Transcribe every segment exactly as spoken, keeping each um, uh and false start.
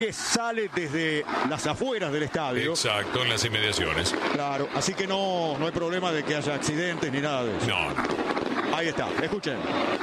que sale desde las afueras del estadio. Exacto, en las inmediaciones. Claro, así que no, no hay problema de que haya accidentes ni nada de eso. No. Ahí está, escuchen.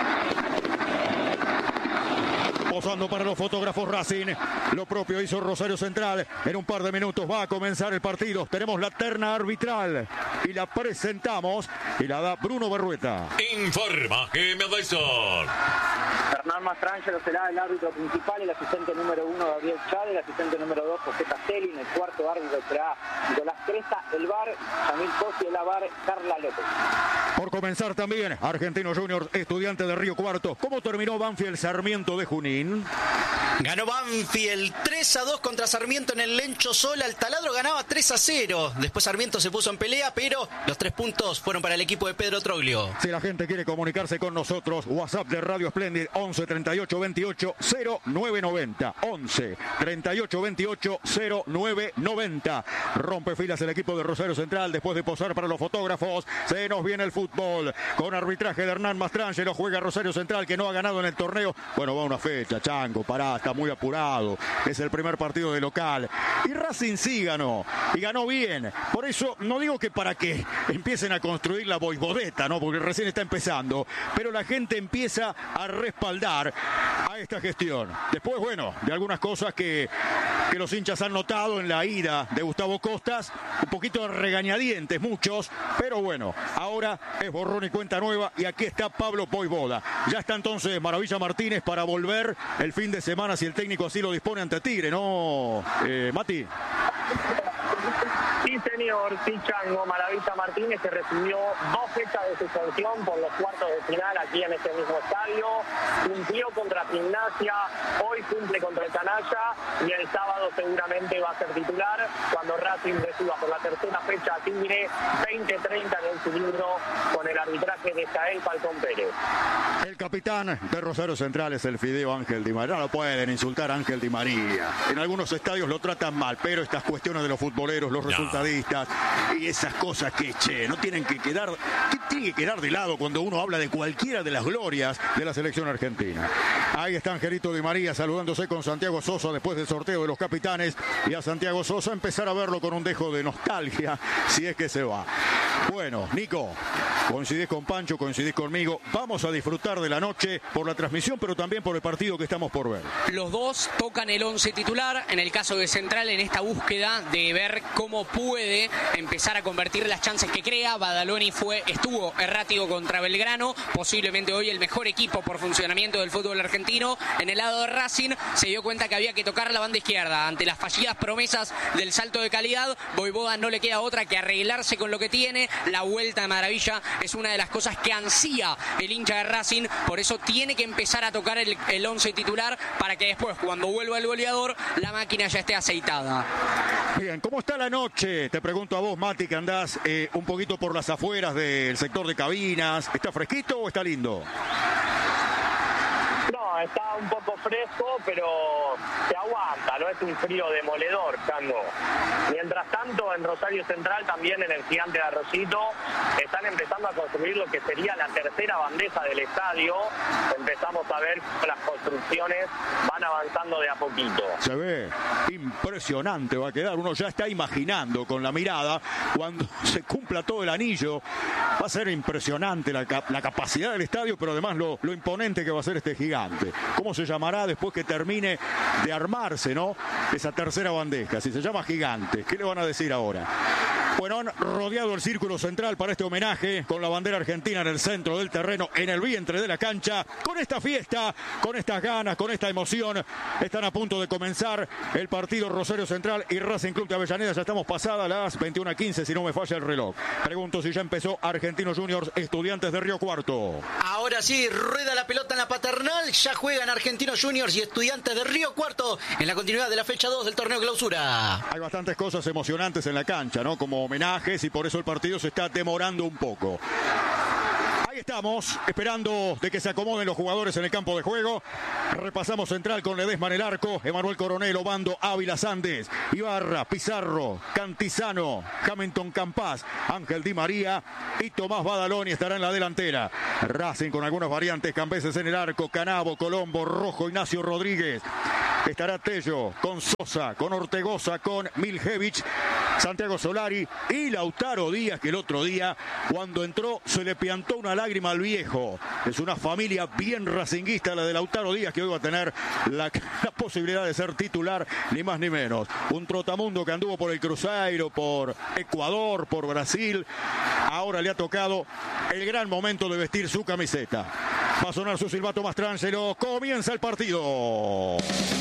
Posando para los fotógrafos Racing. Lo propio hizo Rosario Central. En un par de minutos va a comenzar el partido. Tenemos la terna arbitral y la presentamos y la da Bruno Berrueta. Informa G M Dyson. Hernán Mastrangelo será el árbitro principal, el asistente número uno Gabriel Chávez, el asistente número dos José Castelli, en el cuarto árbitro será Nicolás Cresta, el V A R Yamil Cosi, el A V A R Carla López. Por comenzar también, Argentinos Juniors, estudiante de Río Cuarto. ¿Cómo terminó Banfield Sarmiento de Junín? Ganó Banfield tres a dos contra Sarmiento en el Lencho Sola. El Taladro ganaba tres a cero. Después Sarmiento se puso en pelea, pero los tres puntos fueron para el equipo de Pedro Troglio. Si la gente quiere comunicarse con nosotros, WhatsApp de Radio Splendid once treinta y ocho veintiocho cero nueve noventa. once treinta y ocho veintiocho cero nueve noventa. Rompe filas el equipo de Rosario Central después de posar para los fotógrafos. Se nos viene el fútbol con arbitraje de Hernán Mastrangelo. Juega Rosario Central, que no ha ganado en el torneo. Bueno, va una fecha, Chango, pará, está muy apurado. Es el primer partido de local. Y Racing sí ganó. Y ganó bien. Por eso no digo que para que empiecen a construir la boibodeta, ¿no? Porque recién está empezando. Pero la gente empieza a respaldar a esta gestión. Después, bueno, de algunas cosas que, que los hinchas han notado en la ida de Gustavo Costas. Un poquito de regañadientes, muchos. Pero bueno, ahora es borrón y cuenta nueva. Y aquí está Pablo Boivoda. Ya está entonces Maravilla Martínez para volver el fin de semana, si el técnico así lo dispone, ante Tigre, ¿no, eh, Mati? Sí, señor, sí, Chango. Maravilla Martínez se recibió dos fechas de suspensión por los cuartos de final aquí en este mismo estadio. Cumplió contra Gimnasia, hoy cumple contra el Canalla y el sábado seguramente va a ser titular cuando Racing reciba por la tercera fecha a Tigre veinte treinta en el cilindro con el arbitraje de Jael Falcón Pérez. El capitán de Rosario Central es el Fideo Ángel Di María. No lo pueden insultar a Ángel Di María. En algunos estadios lo tratan mal, pero estas cuestiones de los futboleros, los resultados y esas cosas que, che, no tienen que quedar, que tienen que quedar de lado cuando uno habla de cualquiera de las glorias de la selección argentina. Ahí está Angelito Di María saludándose con Santiago Sosa después del sorteo de los capitanes, y a Santiago Sosa empezar a verlo con un dejo de nostalgia, si es que se va. Bueno, Nico, coincidís con Pancho, coincidís conmigo. Vamos a disfrutar de la noche por la transmisión, pero también por el partido que estamos por ver. Los dos tocan el once titular, en el caso de Central, en esta búsqueda de ver cómo puede empezar a convertir las chances que crea. Badaloni fue, estuvo errático contra Belgrano, posiblemente hoy el mejor equipo por funcionamiento del fútbol argentino. En el lado de Racing se dio cuenta que había que tocar la banda izquierda. Ante las fallidas promesas del salto de calidad, Boivoda no le queda otra que arreglarse con lo que tiene. La vuelta de Maravilla es una de las cosas que ansía el hincha de Racing, por eso tiene que empezar a tocar el, el once titular para que después, cuando vuelva el goleador, la máquina ya esté aceitada. Bien, ¿cómo está la noche? Te pregunto a vos, Mati, que andás eh, un poquito por las afueras del sector de cabinas. ¿Está fresquito o está lindo? No, está un poco fresco, pero se aguanta, no es un frío demoledor, Chango. Mientras tanto, en Rosario Central, también en el Gigante de Arroyito, están empezando a construir lo que sería la tercera bandeja del estadio. Empezamos a ver cómo las construcciones van avanzando de a poquito. Se ve impresionante, va a quedar. Uno ya está imaginando con la mirada, cuando se cumpla todo el anillo, va a ser impresionante la, la capacidad del estadio, pero además lo, lo imponente que va a ser este gigante. ¿Cómo se llamará después que termine de armarse, ¿no?, esa tercera bandeja? Si se llama Gigante, ¿qué le van a decir ahora? Bueno, han rodeado el círculo central para este homenaje con la bandera argentina en el centro del terreno, en el vientre de la cancha. Con esta fiesta, con estas ganas, con esta emoción, están a punto de comenzar el partido Rosario Central y Racing Club de Avellaneda. Ya estamos pasadas las veintiuna quince, si no me falla el reloj. Pregunto si ya empezó Argentinos Juniors, Estudiantes de Río Cuarto. Ahora sí, rueda la pelota en la paternal. Ya juegan Argentinos Juniors y Estudiantes de Río Cuarto en la continuidad de la fecha dos del torneo clausura. Hay bastantes cosas emocionantes en la cancha, ¿no?, como homenajes, y por eso el partido se está demorando un poco. Ahí estamos, esperando de que se acomoden los jugadores en el campo de juego. Repasamos Central con Ledesma en el arco, Emanuel Coronel, Obando, Ávila, Sandes, Ibarra, Pizarro, Cantizano, Hamilton Campás, Ángel Di María y Tomás Badaloni estará en la delantera. Racing con algunas variantes, Cambeses en el arco, Canabo, Colombo, Rojo, Ignacio Rodríguez. Estará Tello con Sosa, con Ortegoza, con Miljevich, Santiago Solari y Lautaro Díaz, que el otro día cuando entró se le piantó una lágrima al viejo. Es una familia bien racinguista la de Lautaro Díaz, que hoy va a tener la, la posibilidad de ser titular, ni más ni menos. Un trotamundo que anduvo por el Cruzeiro, por Ecuador, por Brasil. Ahora le ha tocado el gran momento de vestir su camiseta. Va a sonar su silbato Mastrangelo. Comienza el partido.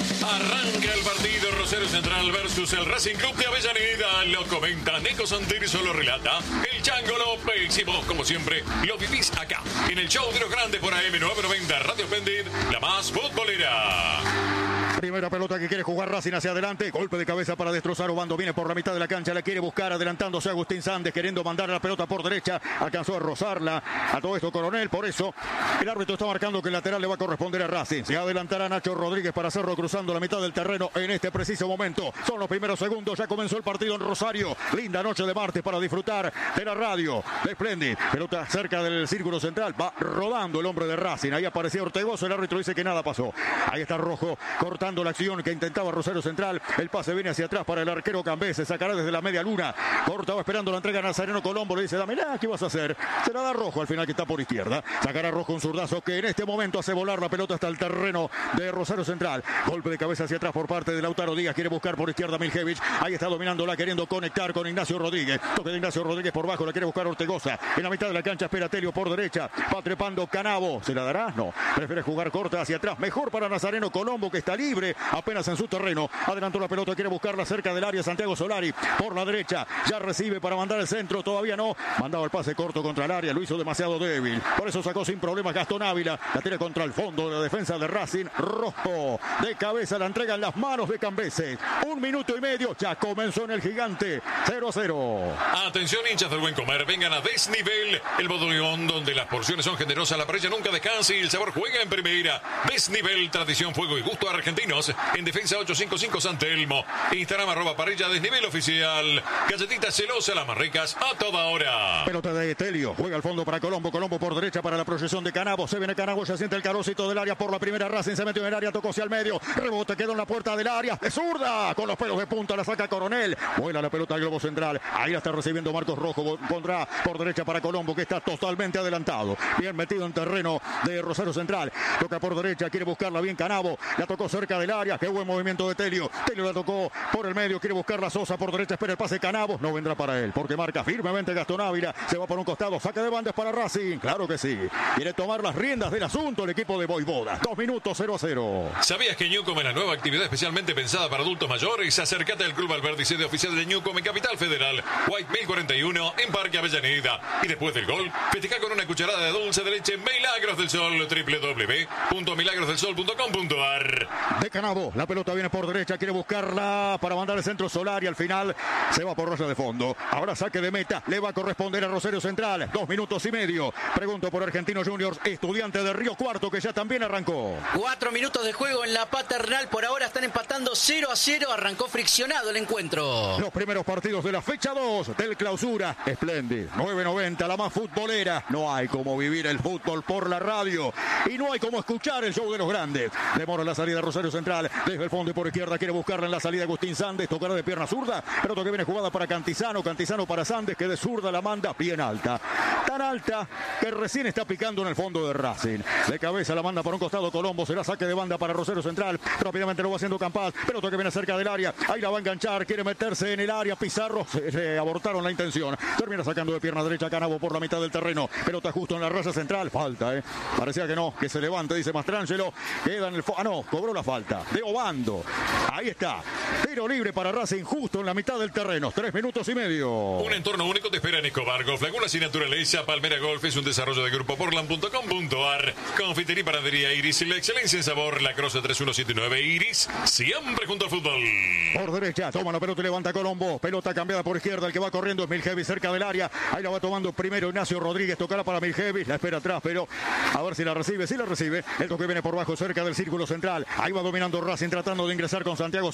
Arranca el partido Rosario Central versus el Racing Club de Avellaneda. Lo comenta Nico Santini, lo relata el Chango López. Y vos, como siempre, lo vivís acá, en el show de los grandes por A M novecientos noventa, Radio Splendid, la más futbolera. Primera pelota que quiere jugar Racing hacia adelante. Golpe de cabeza para destrozar. Obando viene por la mitad de la cancha. La quiere buscar adelantándose Agustín Sández, queriendo mandar la pelota por derecha. Alcanzó a rozarla. A todo esto Coronel. Por eso el árbitro está marcando que el lateral le va a corresponder a Racing. Se adelantará Nacho Rodríguez para hacerlo cruzando la mitad del terreno en este preciso momento. Son los primeros segundos. Ya comenzó el partido en Rosario. Linda noche de martes para disfrutar de la radio de Splendid. Pelota cerca del círculo central. Va rodando el hombre de Racing. Ahí aparecía Ortegoza. El árbitro dice que nada pasó. Ahí está Rojo cortando la acción que intentaba Rosario Central. El pase viene hacia atrás para el arquero Cambé. Se sacará desde la media luna. Cortaba esperando la entrega Nazareno Colombo. Le dice, dame nada, ¿qué vas a hacer? Se la da Rojo al final, que está por izquierda. Sacará Rojo un zurdazo que en este momento hace volar la pelota hasta el terreno de Rosario Central. Golpe de cabeza hacia atrás por parte de Lautaro Díaz. Quiere buscar por izquierda Miljevich. Ahí está dominándola, queriendo conectar con Ignacio Rodríguez. Toque de Ignacio Rodríguez por bajo. La quiere buscar Ortegoza. En la mitad de la cancha espera Telio por derecha. Va trepando Canavo. ¿Se la dará? No. Prefiere jugar corta hacia atrás. Mejor para Nazareno Colombo, que está libre apenas en su terreno. Adelantó la pelota. Quiere buscarla cerca del área. Santiago Solari por la derecha. Ya recibe para mandar el centro. Todavía no. Mandaba el pase corto contra el área. Lo hizo demasiado débil. Por eso sacó sin problemas Gastón Ávila. La tira contra el fondo de la defensa de Racing. Rojo de cabeza. La entrega en las manos de Cambeses. Un minuto y medio. Ya comenzó en el Gigante. cero a cero. Atención, hinchas del buen comer. Vengan a Desnivel, el bodegón donde las porciones son generosas, la parrilla nunca descansa y el sabor juega en primera. Desnivel, tradición, fuego y gusto argentinos. En Defensa ochocientos cincuenta y cinco San Telmo. Instagram arroba parrilla Desnivel oficial. Galletitas celosas, las más ricas a toda hora. Pelota de Telio. Juega al fondo para Colombo. Colombo por derecha para la proyección de Canavo. Se viene Canavo. Ya siente el carocito del área por la primera. Racing se metió en el área. Tocó hacia el medio. Rebote quedó en la puerta del área. De zurda. Con los pelos de punta la saca Coronel. Vuela la pelota al globo central. Ahí la está recibiendo Marcos Rojo. Pondrá por derecha para Colombo, que está totalmente adelantado. Bien metido en terreno de Rosario Central. Toca por derecha. Quiere buscarla bien Canavo. La tocó cerca del área. Qué buen movimiento de Telio. Telio la tocó por el medio. Quiere buscarla Sosa por derecha. Espera el pase Canavo. No vendrá para él, porque marca firmemente Gastón Ávila. Se va por un costado. Saca de bandas para Racing. Claro que sí. Quiere tomar las riendas del asunto el equipo de Voivoda. Dos minutos, cero a cero. ¿Sabías que Newcom es la nueva actividad especialmente pensada para adultos mayores? Acércate al Club Alberdi, sede oficial de Newcom en Capital Federal. White mil cuarenta y uno en Parque Avellaneda. Y después del gol, festeja con una cucharada de dulce de leche Milagros del Sol. doble u doble u doble u punto milagros del sol punto com punto a r. De Canavo. La pelota viene por derecha. Quiere buscarla para mandar el centro Solar y al final se va por raya de fondo. Ahora saque de meta. Le va a corresponder a Rosario Central. Dos minutos y medio. Pregunto por Argentinos Juniors, estudiante de Río Cuarto, que ya también arrancó. Cuatro minutos de juego en la paternal. Por ahora están empatando cero a cero. Arrancó friccionado el encuentro. Los primeros partidos de la fecha dos del Clausura. Splendid. nueve noventa, la más futbolera. No hay como vivir el fútbol por la radio. Y no hay como escuchar el show de los grandes. Demora la salida de Rosario Central. Desde el fondo y por izquierda quiere buscarla en la salida Agustín Sández. Tocará de pierna zurda. Pero que viene jugada para Cantizano. Cantizano para Sández, que de zurda la manda bien alta. Tan alta que recién está picando en el fondo de Racing. De cabeza la manda por un costado Colombo. Será saque de banda para Rosario Central. Rápidamente lo va haciendo Campas. Pelota que viene cerca del área. Ahí la va a enganchar. Quiere meterse en el área. Pizarro. Se, se abortaron la intención. Termina sacando de pierna derecha Canavo por la mitad del terreno. Pelota justo en la raya central. Falta, eh. Parecía que no. Que se levante, dice Mastrangelo. Queda en el... Ah, no. Cobró la falta. De Obando. Ahí está. Tiro libre para Racing justo en la mitad del terreno. Tres minutos y medio. Un entorno único te espera en Escobar Golf. Lagunas y naturaleza. Palmera Golf es un desarrollo de grupo portland punto com punto a r. Confitería y panadería Iris. La excelencia en sabor. La Croce tres uno siete nueve Iris. Siempre junto al fútbol. Por derecha. Toma la pelota y levanta Colombo. Pelota cambiada por izquierda. El que va corriendo es Miljevich cerca del área. Ahí la va tomando primero Ignacio Rodríguez. Tocará para Miljevich. La espera atrás, pero a ver si la recibe. Si la recibe. El toque viene por bajo cerca del círculo central. Ahí va dominando Racing tratando de ingresar con Santiago Sosa. Queriendo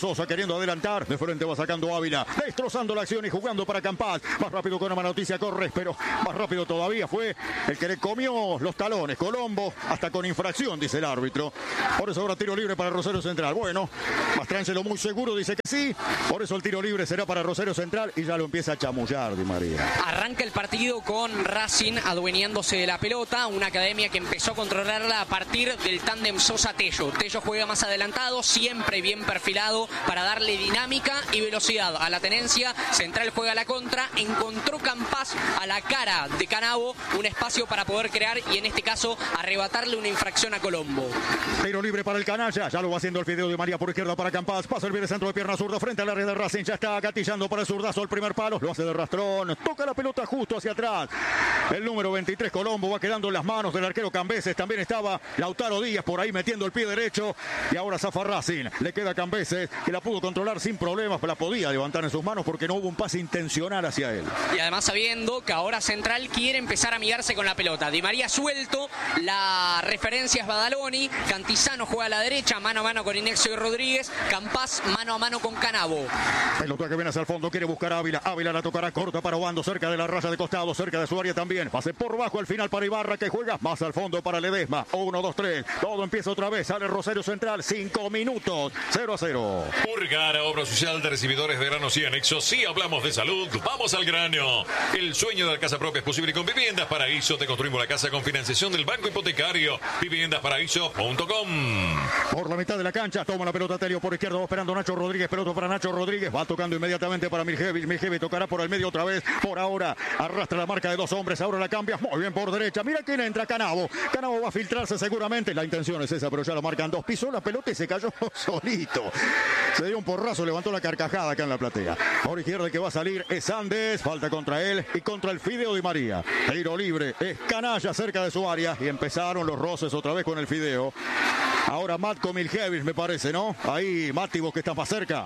queriendo adelantar. De frente va sacando Ávila, destrozando la acción y jugando para Campas. Más rápido con una noticia corre, pero más rápido todavía fue el que le comió los talones. Colombo, hasta con infracción, dice el árbitro. Por eso ahora tiro libre para Rosario Central. Bueno, Mastrangelo muy seguro dice que sí. Por eso el tiro libre será para Rosario Central y ya lo empieza a chamullar Di María. Arranca el partido con Racing adueñándose de la pelota, una academia que empezó a controlarla a partir del tándem Sosa-Tello. Tello juega más adelantado, siempre bien perfilado para darle dinámica y velocidad a la tenencia. Central juega a la contra, encontró Campas a la cara de Canabo, un espacio para poder crear y en este caso arrebatarle una infracción a Colombo. Tiro libre para el canalla, ya lo va haciendo el Fideo Di María por izquierda para Campas, pasa el bien de centro de pierna zurda frente al área de Racing, ya está gatillando para el zurdazo el primer palo, lo hace de rastrón, toca la pelota justo hacia atrás. El número veintitrés Colombo va quedando en las manos del arquero Cambeses, también estaba Lautaro Díaz por ahí metiendo el pie derecho y ahora zafa Racing, le queda Cambeses que la pudo controlar sin problemas, la podía levantar en sus manos porque no hubo un pase intencional hacia él. Y además sabiendo que ahora Central quiere empezar a amigarse con la pelota. Di María suelto, la referencia es Badaloni, Cantizano juega a la derecha, mano a mano con Inexio y Rodríguez, Campas mano a mano con Canabo. Pelota que viene hacia el fondo, quiere buscar a Ávila, Ávila la tocará corta para Obando, cerca de la raya de costado, cerca de su área también, pase por bajo al final para Ibarra que juega más al fondo para Ledesma, uno, dos, tres, todo empieza otra vez, sale Rosario Central, cinco minutos, cero a cero. Purgara, obra social de recibidores de granos y anexos. Si hablamos de salud, vamos al grano. El sueño de la casa propia es posible con Viviendas Paraíso. Te construimos la casa con financiación del Banco Hipotecario. viviendas paraíso punto com. Por la mitad de la cancha, toma la pelota Telio por izquierda, va esperando Nacho Rodríguez, pelota para Nacho Rodríguez, va tocando inmediatamente para Miljevic, Miljevic tocará por el medio otra vez, por ahora arrastra la marca de dos hombres, ahora la cambia, muy bien por derecha, mira quién entra, Canabo, Canabo va a filtrarse seguramente, la intención es esa, pero ya la marcan dos, pisó la pelota y se cayó solito, se dio un porrazo, levantó la carcajada acá en la platea, por izquierda el que va a salir es Andes, falta contra él y contra el Fideo Di María, tiro libre, es Canalla cerca de su área y empezaron los roces otra vez con el Fideo. Ahora Matko Miljevic me parece, ¿no? Ahí Mati, vos que estás más cerca.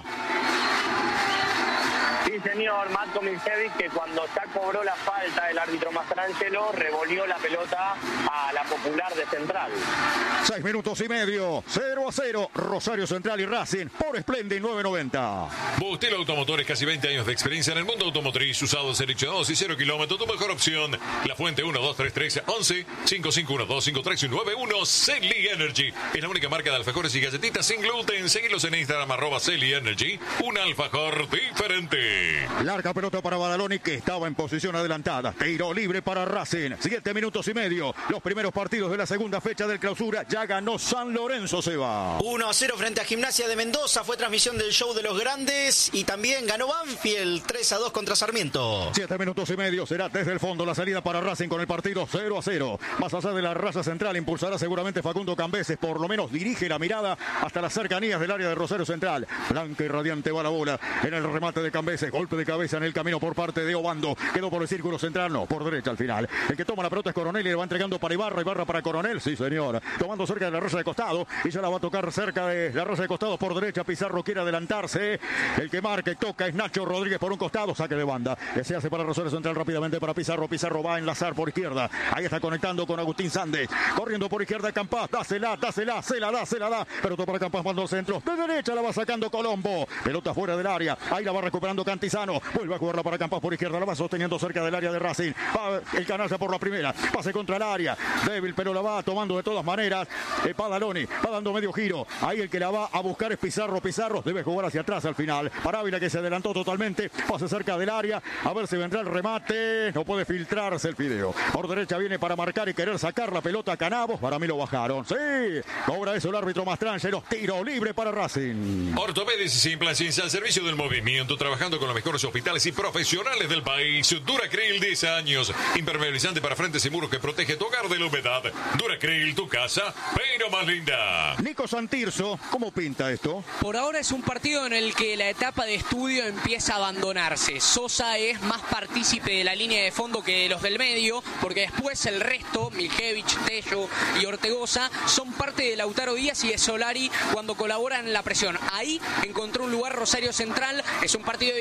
Sí, señor, Matko Miljevic, que cuando ya cobró la falta el árbitro Mastrangelo, revolvió la pelota a la Popular de Central. Seis minutos y medio, cero a cero, Rosario Central y Racing por Splendid nueve noventa. Bustelo Automotores, casi veinte años de experiencia en el mundo automotriz, usados seleccionados y cero kilómetros, tu mejor opción. La Fuente uno dos tres tres once cinco cinco uno dos cinco tres nueve uno. Celi Energy es la única marca de alfajores y galletitas sin gluten. Seguilos en Instagram, arroba Celi Energy, un alfajor diferente. Larga pelota para Badaloni que estaba en posición adelantada. Tiro libre para Racing. Siete minutos y medio. Los primeros partidos de la segunda fecha del clausura. Ya ganó San Lorenzo, se va. uno a cero frente a Gimnasia de Mendoza. Fue transmisión del show de los grandes. Y también ganó Banfield tres a dos contra Sarmiento. Siete minutos y medio. Será desde el fondo la salida para Racing con el partido cero a cero. Más allá de la raya central impulsará seguramente Facundo Cambeses. Por lo menos dirige la mirada hasta las cercanías del área de Rosario Central. Blanca y radiante va la bola en el remate de Cambeses. Golpe de cabeza en el camino por parte de Obando. Quedó por el círculo central, no, por derecha al final. El que toma la pelota es Coronel y le va entregando para Ibarra. Ibarra para Coronel, sí señor. Tomando cerca de la raya de costado y ya la va a tocar cerca de la raya de costado por derecha. Pizarro quiere adelantarse. El que marca y toca es Nacho Rodríguez por un costado. Saque de banda. Que se hace para Rosario Central rápidamente para Pizarro. Pizarro va a enlazar por izquierda. Ahí está conectando con Agustín Sández. Corriendo por izquierda Campas. Dásela, dásela, se la da, se la da. Pelota para Campas, mando al centro. De derecha la va sacando Colombo. Pelota fuera del área. Ahí la va recuperando Cantizano. Vuelve a jugarla para Campas por izquierda. La va sosteniendo cerca del área de Racing. Va el Canalla por la primera. Pase contra el área. Débil, pero la va tomando de todas maneras. Eh, Padaloni va dando medio giro. Ahí el que la va a buscar es Pizarro. Pizarro debe jugar hacia atrás al final. Para Ávila que se adelantó totalmente. Pase cerca del área. A ver si vendrá el remate. No puede filtrarse el Fideo. Por derecha viene para marcar y querer sacar la pelota a Canavos. Para mí lo bajaron. Sí. Cobra eso el árbitro Mastrangelo. Tiro libre para Racing. Ortopedes y Implanciencia al servicio del movimiento. Trabajando con los mejores hospitales y profesionales del país. Duracril, diez años. Impermeabilizante para frentes y muros que protege tu hogar de la humedad. Duracril, tu casa, pero más linda. Nico Santirso, ¿cómo pinta esto? Por ahora es un partido en el que la etapa de estudio empieza a abandonarse. Sosa es más partícipe de la línea de fondo que de los del medio, porque después el resto, Miljevic, Tello y Ortegoza, son parte de Lautaro Díaz y de Solari cuando colaboran en la presión. Ahí encontró un lugar Rosario Central. Es un partido de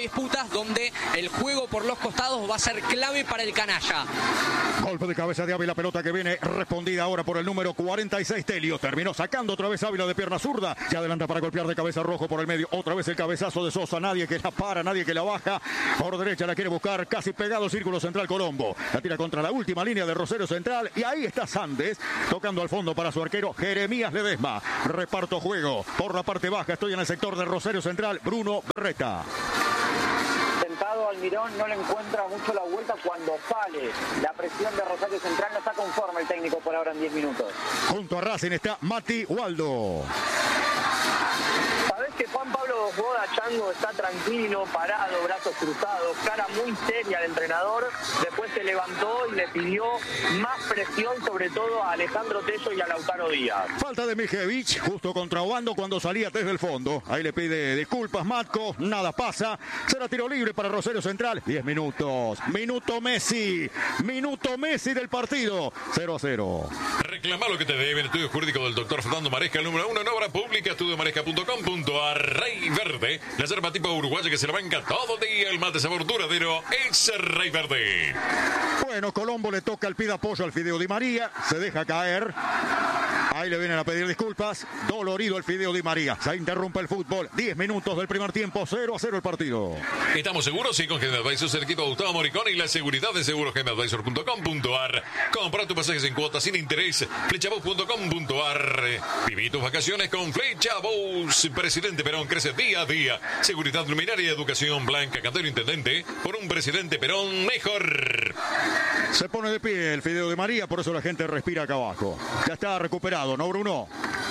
disputas donde el juego por los costados va a ser clave para el canalla. Golpe de cabeza de Ávila, pelota que viene respondida ahora por el número cuarenta y seis, Telio. Terminó sacando otra vez Ávila de pierna zurda. Se adelanta para golpear de cabeza Rojo por el medio. Otra vez el cabezazo de Sosa. Nadie que la para, nadie que la baja. Por derecha la quiere buscar, casi pegado círculo central Colombo. La tira contra la última línea de Rosario Central. Y ahí está Sandes, tocando al fondo para su arquero Jeremías Ledesma. Reparto juego por la parte baja. Estoy en el sector de Rosario Central. Bruno Berreta. Sentado Almirón, no le encuentra mucho la vuelta cuando sale. La presión de Rosario Central no está conforme el técnico por ahora en diez minutos. Junto a Racing está Mati Waldo. Sabés que Juan Pablo Boda Chango está tranquilo, parado, brazos cruzados, cara muy seria al entrenador. Después se levantó y le pidió más presión, sobre todo a Alejandro Tello y a Lautaro Díaz. Falta de Mijevich, justo contra Obando cuando salía desde el fondo. Ahí le pide disculpas Matco, nada pasa. Será tiro libre para Rosario Central. diez minutos. Minuto Messi. Minuto Messi del partido. cero a cero. Reclama lo que te debe en estudio jurídico del doctor Fernando Maresca, el número uno en obra pública, estudio maresca punto com punto ar. Rey Verde, la yerba tipo uruguaya que se la banca todo el día. El mate sabor duradero es Rey Verde. Bueno, Colombo le toca el pida apoyo al Fideo Di María. Se deja caer. Ahí le vienen a pedir disculpas. Dolorido el Fideo Di María. Se interrumpe el fútbol. diez minutos del primer tiempo. cero a cero el partido. Estamos seguros, sí, con General Advisors, el equipo de Gustavo Moricón y la seguridad de seguros general advisor punto com punto ar. Compra tus pasajes en cuotas sin interés. Flechabus punto com punto ar. Viví tus vacaciones con Flechabus. Presidente Perón crece día a día. Seguridad luminaria y educación. Blanca Cantero Intendente. Por un Presidente Perón mejor. Se pone de pie el Fideo Di María, por eso la gente respira acá abajo. Ya está recuperado, ¿no, Bruno?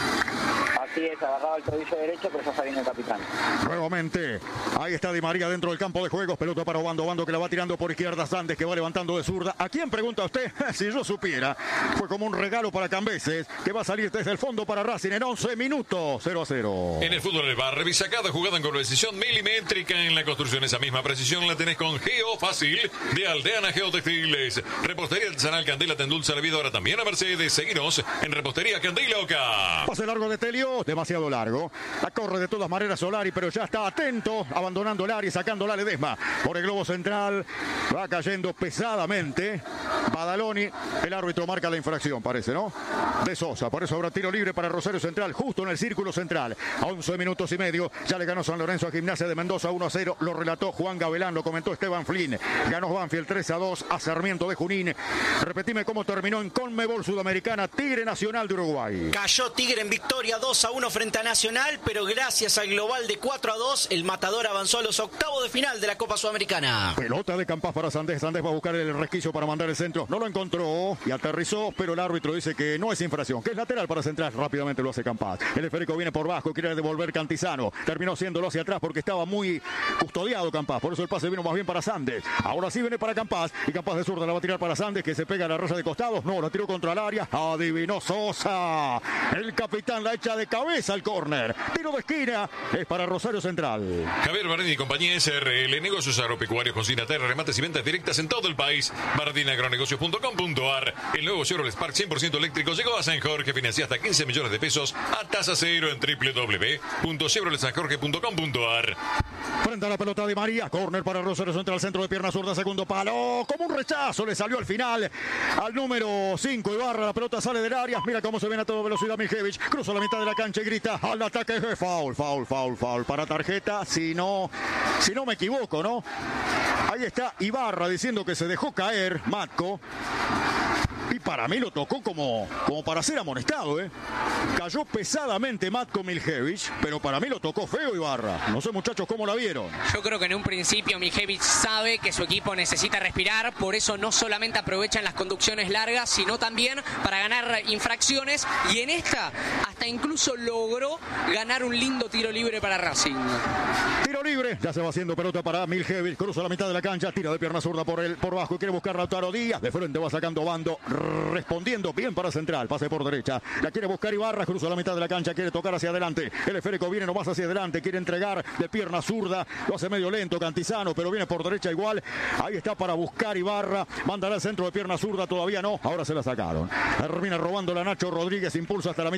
Así es, agarrado el tobillo derecho, pero ya está bien el capitán. Nuevamente, ahí está Di María dentro del campo de juegos. Pelota para Obando, Obando que la va tirando por izquierda. Sandes que va levantando de zurda. ¿A quién pregunta usted? Si yo supiera. Fue como un regalo para Cambeses, que va a salir desde el fondo para Racing en once minutos. cero a cero. En el fútbol del bar, revisa cada jugada con precisión milimétrica. En la construcción esa misma precisión la tenés con Geo Fácil de Aldeana Geotextiles. Repostería artesanal Candela te endulza la vida ahora también a Mercedes. Seguinos en Repostería Candela Oca. Pase largo de Telio, demasiado largo. La corre de todas maneras Solari, pero ya está atento, abandonando el área y sacando la Ledesma. Por el globo central, va cayendo pesadamente Badaloni. El árbitro marca la infracción, parece, ¿no? De Sosa. Por eso habrá tiro libre para Rosario Central, justo en el círculo central. A once minutos y medio, ya le ganó San Lorenzo a Gimnasia de Mendoza uno a cero. Lo relató Juan Gavilán, lo comentó Esteban Flynn. Ganó Banfield tres a dos a Sarmiento de Junín. Repetime cómo terminó en Conmebol Sudamericana. Tigre Nacional de Uruguay. Cayó Tigre en victoria dos a uno frente a Nacional, pero gracias al global de cuatro a dos, el Matador avanzó a los octavos de final de la Copa Sudamericana. Pelota de Campas para Sandes. Sandes va a buscar el resquicio para mandar el centro. No lo encontró y aterrizó, pero el árbitro dice que no es infracción, que es lateral para Central. Rápidamente lo hace Campas. El esférico viene por bajo, quiere devolver Cantizano. Terminó haciéndolo hacia atrás porque estaba muy custodiado Campas. Por eso el pase vino más bien para Sandes. Ahora sí viene para Campas y Campas de zurda la va a tirar para Sandes, que se pega a la raya de costados. No, la tiró contra el área. Adivinó Sosa. El capitán la echa de cabeza al córner. Tiro de esquina es para Rosario Central. Javier Bardini y compañía S R L, negocios agropecuarios con Sinaterra, remates y ventas directas en todo el país. Bardini agronegocios punto com punto ar. El nuevo Chevrolet Spark cien por ciento eléctrico llegó a San Jorge, financia hasta quince millones de pesos a tasa cero en doble u doble u doble u punto chevrolet san jorge punto com punto ar. Frente a la pelota de María, córner para Rosario Central, centro de pierna zurda, segundo palo, como un rechazo, le salió al final al número cinco Ibarra, la pelota sale del área, mira cómo se viene a toda velocidad Mijevich, cruza la mitad de la cancha y grita al ataque, foul, foul, foul, foul, para tarjeta, si no, si no me equivoco, ¿no? Ahí está Ibarra diciendo que se dejó caer Matco. Y para mí lo tocó como, como para ser amonestado, ¿eh? Cayó pesadamente Matko Miljevic, pero para mí lo tocó feo Ibarra. No sé, muchachos, cómo la vieron. Yo creo que en un principio Miljevic sabe que su equipo necesita respirar, por eso no solamente aprovechan las conducciones largas, sino también para ganar infracciones. Y en esta, hasta incluso logró ganar un lindo tiro libre para Racing. Tiro libre, ya se va haciendo pelota para Miljevic, cruza la mitad de la cancha, tira de pierna zurda por el por bajo y quiere buscar a Lautaro Díaz. De frente va sacando Bando. Respondiendo bien para Central, pase por derecha, la quiere buscar Ibarra, cruza la mitad de la cancha, quiere tocar hacia adelante, el esférico viene nomás hacia adelante, quiere entregar de pierna zurda, lo hace medio lento Cantizano, pero viene por derecha igual, ahí está para buscar Ibarra, mandará el centro de pierna zurda, todavía no, ahora se la sacaron, termina robando la Nacho Rodríguez, impulsa hasta la mitad de la cancha.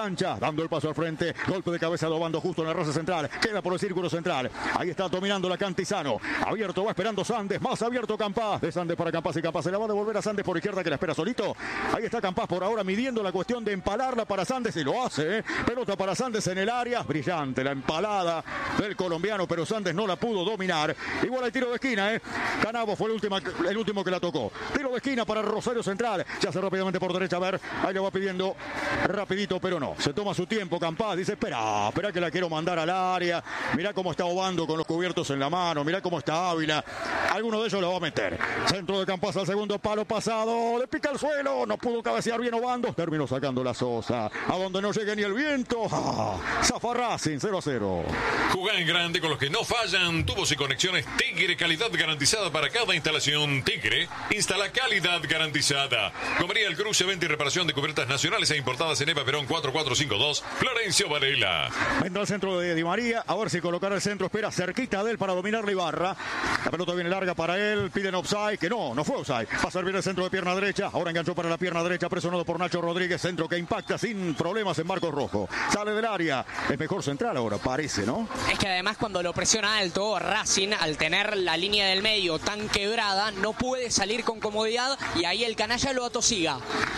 cancha, dando el paso al frente, golpe de cabeza de Obando justo en la raza central, queda por el círculo central, ahí está dominando la Cantizano, abierto va esperando Sandes, más abierto Campás, de Sandes para Campás y Campás se la va a devolver a Sandes por izquierda que la espera solito, ahí está Campás por ahora midiendo la cuestión de empalarla para Sandes y lo hace, ¿eh? Pelota para Sandes en el área, brillante la empalada del colombiano, pero Sandes no la pudo dominar, igual hay tiro de esquina, ¿eh? Canavo fue el último, el último que la tocó, tiro de esquina para Rosario Central, se hace rápidamente por derecha, a ver, ahí le va pidiendo rapidito, pero no, se toma su tiempo Campás, dice, espera, espera que la quiero mandar al área, mirá cómo está Obando con los cubiertos en la mano, mirá cómo está Ávila, alguno de ellos lo va a meter, centro de Campás al segundo palo pasado, le pica al suelo, no pudo cabecear bien Obando, terminó sacando la Sosa, a donde no llegue ni el viento, ¡ah! Zafa Racing, cero a cero. Jugá en grande con los que no fallan, tubos y conexiones Tigre, calidad garantizada para cada instalación. Tigre, instala calidad garantizada. Comería El Cruce, venta y reparación de cubiertas nacionales e importadas en Eva Perón cuatro cuatro cinco dos, Florencio Varela. Entra al centro de Di María, a ver si colocará el centro, espera cerquita de él para dominar la Ibarra. La pelota viene larga para él, piden offside, que no, no fue offside. Va a servir el centro de pierna derecha, ahora enganchó para la pierna derecha, presionado por Nacho Rodríguez, centro que impacta sin problemas en Marcos Rojo. Sale del área, es mejor central ahora, parece, ¿no? Es que además cuando lo presiona alto, Racing, al tener la línea del medio tan quebrada, no puede salir con comodidad y ahí el canalla lo atosiga.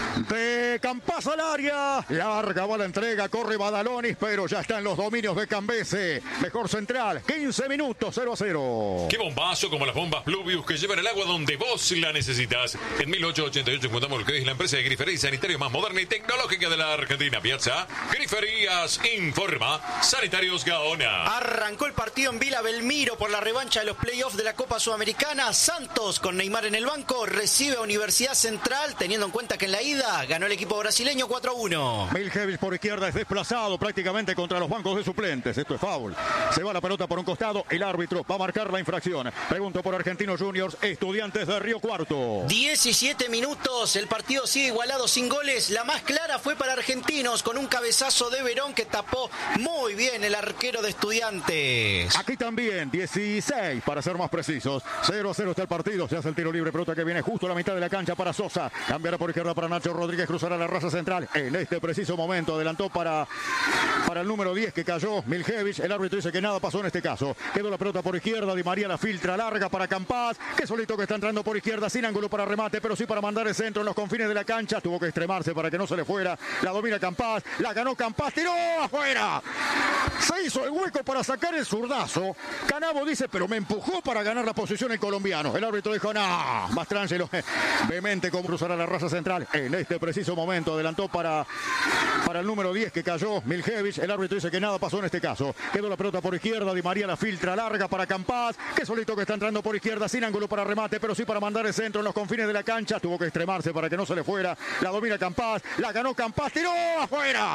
De Campás al área, larga va la entrega, corre Badalonis, pero ya está en los dominios de Cambese. Mejor central, quince minutos, cero a cero. Qué bombazo como las bombas Pluvius que llevan el agua donde vos la necesitas. En mil ochocientos ochenta y ocho fundamos lo que es la empresa de grifería y sanitario más moderna y tecnológica de la Argentina. Piazza Griferías Informa, Sanitarios Gaona. Arrancó el partido en Vila Belmiro por la revancha de los playoffs de la Copa Sudamericana. Santos, con Neymar en el banco, recibe a Universidad Central, teniendo en cuenta que en la ida ganó el equipo brasileño cuatro a uno. Miljevic por izquierda es desplazado prácticamente contra los bancos de suplentes. Esto es foul. Se va la pelota por un costado. El árbitro va a marcar la infracción. Pregunto por Argentinos Juniors, Estudiantes de Río Cuarto. diecisiete minutos. El partido sigue igualado sin goles. La más clara fue para Argentinos con un cabezazo de Verón que tapó muy bien el arquero de Estudiantes. Aquí también, dieciséis para ser más precisos. cero a cero está el partido. Se hace el tiro libre. Pelota que viene justo a la mitad de la cancha para Sosa. Cambiará por izquierda para Nacho Rodríguez. Cruzará la raza central. En este preciso momento adelantó para, para el número diez que cayó Miljevic. El árbitro dice que nada pasó en este caso. Quedó la pelota por izquierda. Di María la filtra larga para Campás. Que solito que está entrando por izquierda. Sin ángulo para remate, pero sí para mandar el centro en los confines de la cancha. Tuvo que extremarse para que no se le fuera. La domina Campás. La ganó Campás. Tiró afuera. Se hizo el hueco para sacar el zurdazo. Canavo dice, pero me empujó para ganar la posición el colombiano. El árbitro dijo, no, Mastrangelo, vehemente como cruzará la raza central. En este preciso momento adelantó para, para el número diez que cayó Miljevic. El árbitro dice que nada pasó en este caso. Quedó la pelota por izquierda. Di María la filtra larga para Campás. Que solito que está entrando por izquierda. Sin ángulo para remate, pero sí para mandar el centro en los confines de la cancha. Tuvo que extremarse para que no se le fuera. La domina Campás. La ganó Campás. Tiró afuera.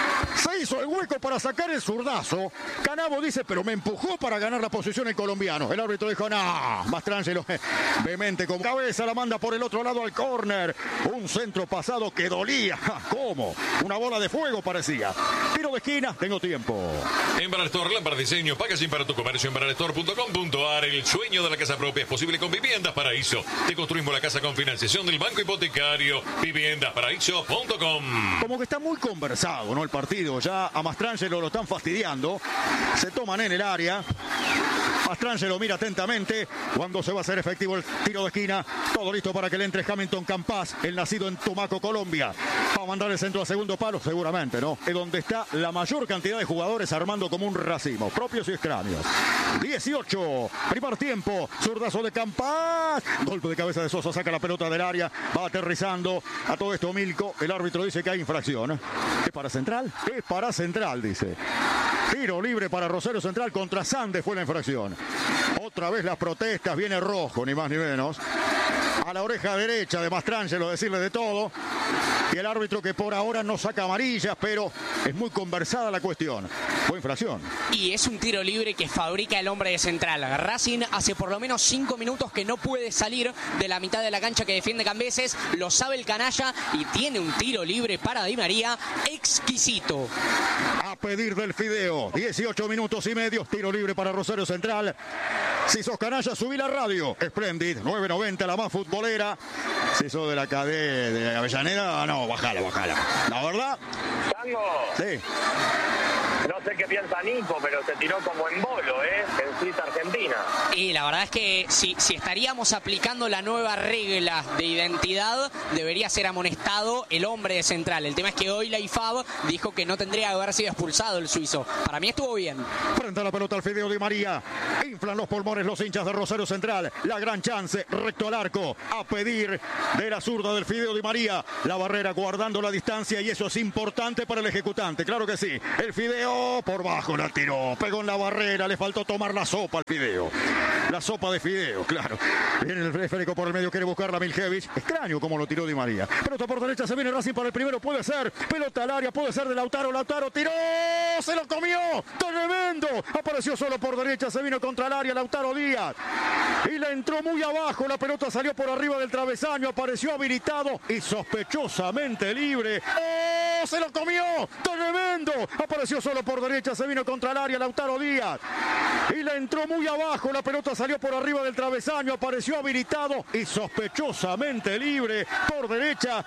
Se hizo el hueco para sacar el zurdazo. Canavo dice, pero me empujó para ganar la posición el colombiano. El árbitro dijo, no, Mastrangelo, vehemente con cabeza, la manda por el otro lado al córner. Un centro pasado que dolía. ¿Cómo? Una bola de fuego parecía. Tiro de esquina, tengo tiempo. En Baralestor, lámpara diseño, packaging para tu comercio en baralestor punto com punto a r. El sueño de la casa propia es posible con Viviendas Paraíso. Te construimos la casa con financiación del Banco Hipotecario. viviendas paraíso punto com. Como que está muy conversado, ¿no? El partido. Ya a Mastrangelo lo están fastidiando. Se toman en el área. Mastrangelo mira atentamente cuando se va a hacer efectivo el tiro de esquina. Todo listo para que le entre Hamilton Campás, el nacido en Tumaco, Colombia. Va a mandar el centro a segundo palo, seguramente, ¿no? Es donde está la mayor cantidad de jugadores armando como un racimo, propios y extraños. dieciocho, primer tiempo, zurdazo de Campás. Golpe de cabeza de Sosa, saca la pelota del área, va aterrizando. A todo esto Milko, el árbitro dice que hay infracción. ¿Es para Central? Es para Central, dice. Tiro libre para Rosario Central contra Sandes fue la infracción. Otra vez las protestas, viene Rojo, ni más ni menos. A la oreja derecha de Mastrangelo, decirle de todo. Y el árbitro que por ahora no saca amarillas, pero es muy conversada la cuestión. Fue infracción. Y es un tiro libre que fabrica el hombre de Central. Racing hace por lo menos cinco minutos que no puede salir de la mitad de la cancha que defiende Cambeses. Lo sabe el canalla y tiene un tiro libre para Di María exquisito. A pedir del Fideo. dieciocho minutos y medio. Tiro libre para Rosario Central. Si sos canalla, subí la radio. Splendid, nueve noventa, la más futbolera. Si sos de la cadena de Avellaneda, no, bajala, bajala. La verdad. Tango. Sí. No sé qué piensa Nico, pero se tiró como en bolo, ¿eh? En Suiza, Argentina. Y la verdad es que si, si estaríamos aplicando la nueva regla de identidad, debería ser amonestado el hombre de Central. El tema es que hoy la I F A B dijo que no tendría que haber sido expulsado el suizo. Para mí estuvo bien. Frente a la pelota al Fideo Di María. Inflan los pulmones los hinchas de Rosario Central. La gran chance, recto al arco. A pedir de la zurda del Fideo Di María. La barrera guardando la distancia y eso es importante para el ejecutante. Claro que sí. El Fideo por bajo la tiró. Pegó en la barrera. Le faltó tomar la sopa al Fideo. La sopa de Fideo, claro. Viene el esférico por el medio. Quiere buscar la Miljevic. Extraño como lo tiró Di María. Pelota por derecha. Se viene Racing para el primero. Puede ser. Pelota al área. Puede ser de Lautaro. Lautaro tiró. Se lo comió. Tremendo. Apareció solo por derecha. Se vino contra el área. Lautaro Díaz. Y le entró muy abajo. La pelota salió por arriba del travesaño. Apareció habilitado y sospechosamente libre. ¡Oh! Se lo comió. Tremendo. Apareció solo por derecha. Se vino contra el área. Lautaro Díaz. Y le entró muy abajo. La pelota salió por arriba del travesaño. Apareció habilitado y sospechosamente libre por derecha.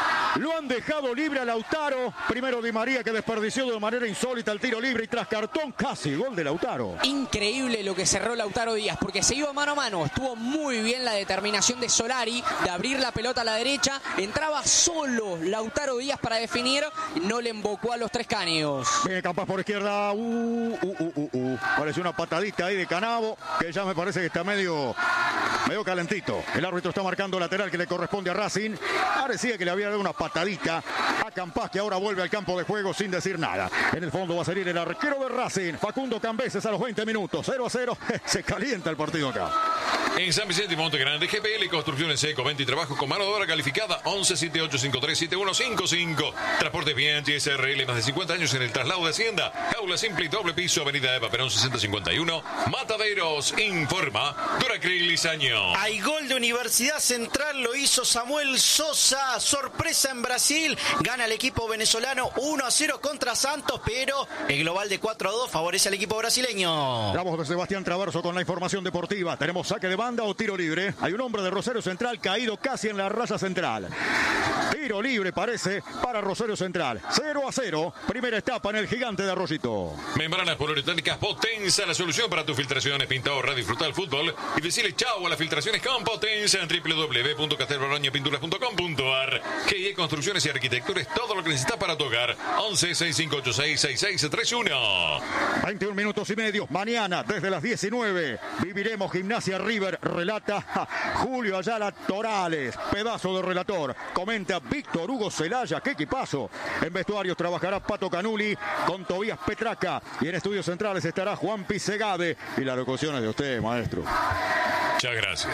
Lo han dejado libre a Lautaro. Primero Di María, que desperdició de manera insólita el tiro libre y tras cartón casi gol de Lautaro. Increíble lo que cerró Lautaro Díaz, porque se iba mano a mano. Estuvo muy bien la determinación de Solari de abrir la pelota a la derecha. Entraba solo Lautaro Díaz para definir. No le embocó a los tres caños. Viene Campas por izquierda. Uh, uh, uh, uh, uh. Parece una patadita ahí de Canavo, que ya me parece que está medio, medio calentito. El árbitro está marcando lateral que le corresponde a Racing. Parecía que le había dado una patadita a Campas, que ahora vuelve al campo de juego sin decir nada. En el fondo va a salir el arquero de Racing, Facundo Cambeses, a los veinte minutos. cero a cero. Se calienta el partido acá. En San Vicente y Monte Grande, G P L Construcciones Seco, venta y trabajo con mano de obra calificada. Once siete ocho cinco tres siete uno cinco cinco. Transporte bien, S R L, más de cincuenta años en el traslado de Hacienda. Jaula simple y doble piso, Avenida Eva Perón sesenta cincuenta y uno. Mataderos informa Duracril Lizaño. Hay gol de Universidad Central, lo hizo Samuel Sosa. Sorpresa en Brasil. Gana el equipo venezolano uno a cero contra Santos, pero el global de cuatro a dos favorece al equipo brasileño. La voz de Sebastián Traverso con la información deportiva. Tenemos saque de banda o tiro libre. Hay un hombre de Rosario Central caído casi en la raya central. Tiro libre parece para Rosario Central. cero a cero. Primera etapa en el Gigante de Arroyito. Membranas poliuretánicas Potenza, la solución para tus filtraciones. Pinta, ahorra, disfruta del fútbol y decirle chau a las filtraciones con Potenza en doble u doble u doble u punto castelbaraña pinturas punto com punto a r. G I E Construcciones y Arquitectura es todo lo que necesitas para tu hogar. once seis cinco ocho seis seis seis tres uno. veintiún minutos y medio. Mañana, desde las diecinueve, viviremos Gimnasia River. Relata ja, Julio Ayala Torales. Pedazo de relator. Comenta Víctor Hugo Celaya. ¡Qué equipazo! En vestuarios trabajará Pato Canuli con Tobías Petraca. Y en estudios centrales estará Juan Pisegade. Y la locución es de usted, maestro. Muchas gracias.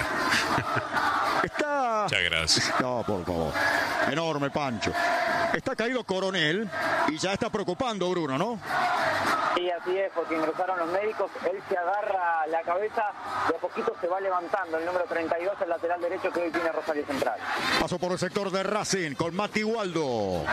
Está... Muchas gracias. No, por favor. Enorme, Pancho. Está caído Coronel y ya está preocupando Bruno, ¿no? Sí, así es, porque ingresaron los médicos, él se agarra la cabeza, de a poquito se va levantando el número treinta y dos, el lateral derecho que hoy tiene Rosario Central. Pasó por el sector de Racing con Mati Waldo.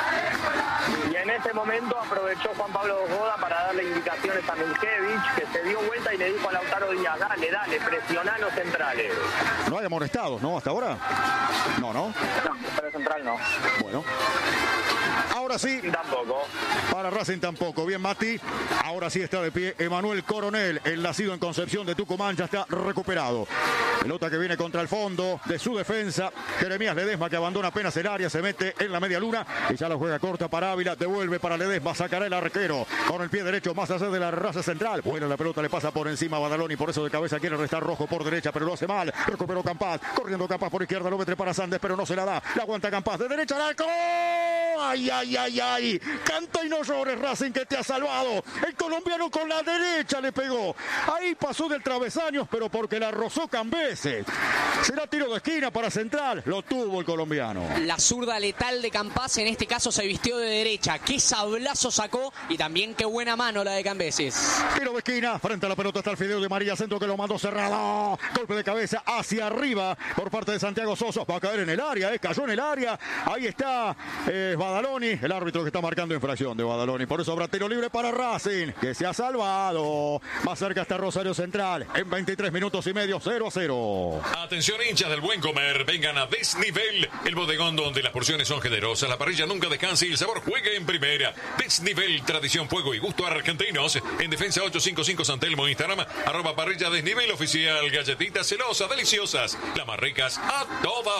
Y en ese momento aprovechó Juan Pablo Goda para darle indicaciones a Miljevic, que se dio vuelta y le dijo a Lautaro Díaz, dale, dale, presioná los centrales. No hay amonestados, ¿no? Hasta ahora. No, ¿no? No, para Central no. Bueno. Ahora sí. Tampoco. Para Racing tampoco. Bien, Mati. Ahora sí está de pie Emanuel Coronel, el nacido en Concepción de Tucumán, ya está recuperado. Pelota que viene contra el fondo de su defensa. Jeremías Ledesma, que abandona apenas el área, se mete en la media luna y ya la juega corta para Ávila. Devuelve para Ledesma, sacará el arquero con el pie derecho más allá de la raza central. Buena la pelota, le pasa por encima a Badaloni, por eso de cabeza quiere restar Rojo por derecha, pero lo hace mal. Recuperó Campas, corriendo Campas por izquierda, lo mete para Sandes, pero no se la da. La aguanta Campas, de derecha al arco. ¡Ay, ay, ay, ay! Canta y no llores, Racing, que te ha salvado. El colombiano con la derecha le pegó. Ahí pasó del travesaño, pero porque la rozó Cambeses. Será tiro de esquina para Central. Lo tuvo el colombiano. La zurda letal de Campás en este caso se vistió de derecha. Qué sablazo sacó y también qué buena mano la de Cambeses. Tiro de esquina. Frente a la pelota está el Fideo de María. Centro que lo mandó cerrado. Golpe de cabeza hacia arriba por parte de Santiago Sosa. Va a caer en el área. Eh. Cayó en el área. Ahí está eh, Badaloni. El árbitro que está marcando infracción de Badaloni. Por eso habrá tiro libre para Racing, que se ha salvado. Más cerca está Rosario Central. En veintitrés minutos y medio. cero a cero. Atención, hinchas del buen comer, vengan a Desnivel, el bodegón donde las porciones son generosas, la parrilla nunca descansa y el sabor juega en primera. Desnivel, tradición, fuego y gusto argentinos. En Defensa ochocientos cincuenta y cinco San Telmo, Instagram, arroba parrilla Desnivel oficial. Galletitas celosas, deliciosas, las más ricas a toda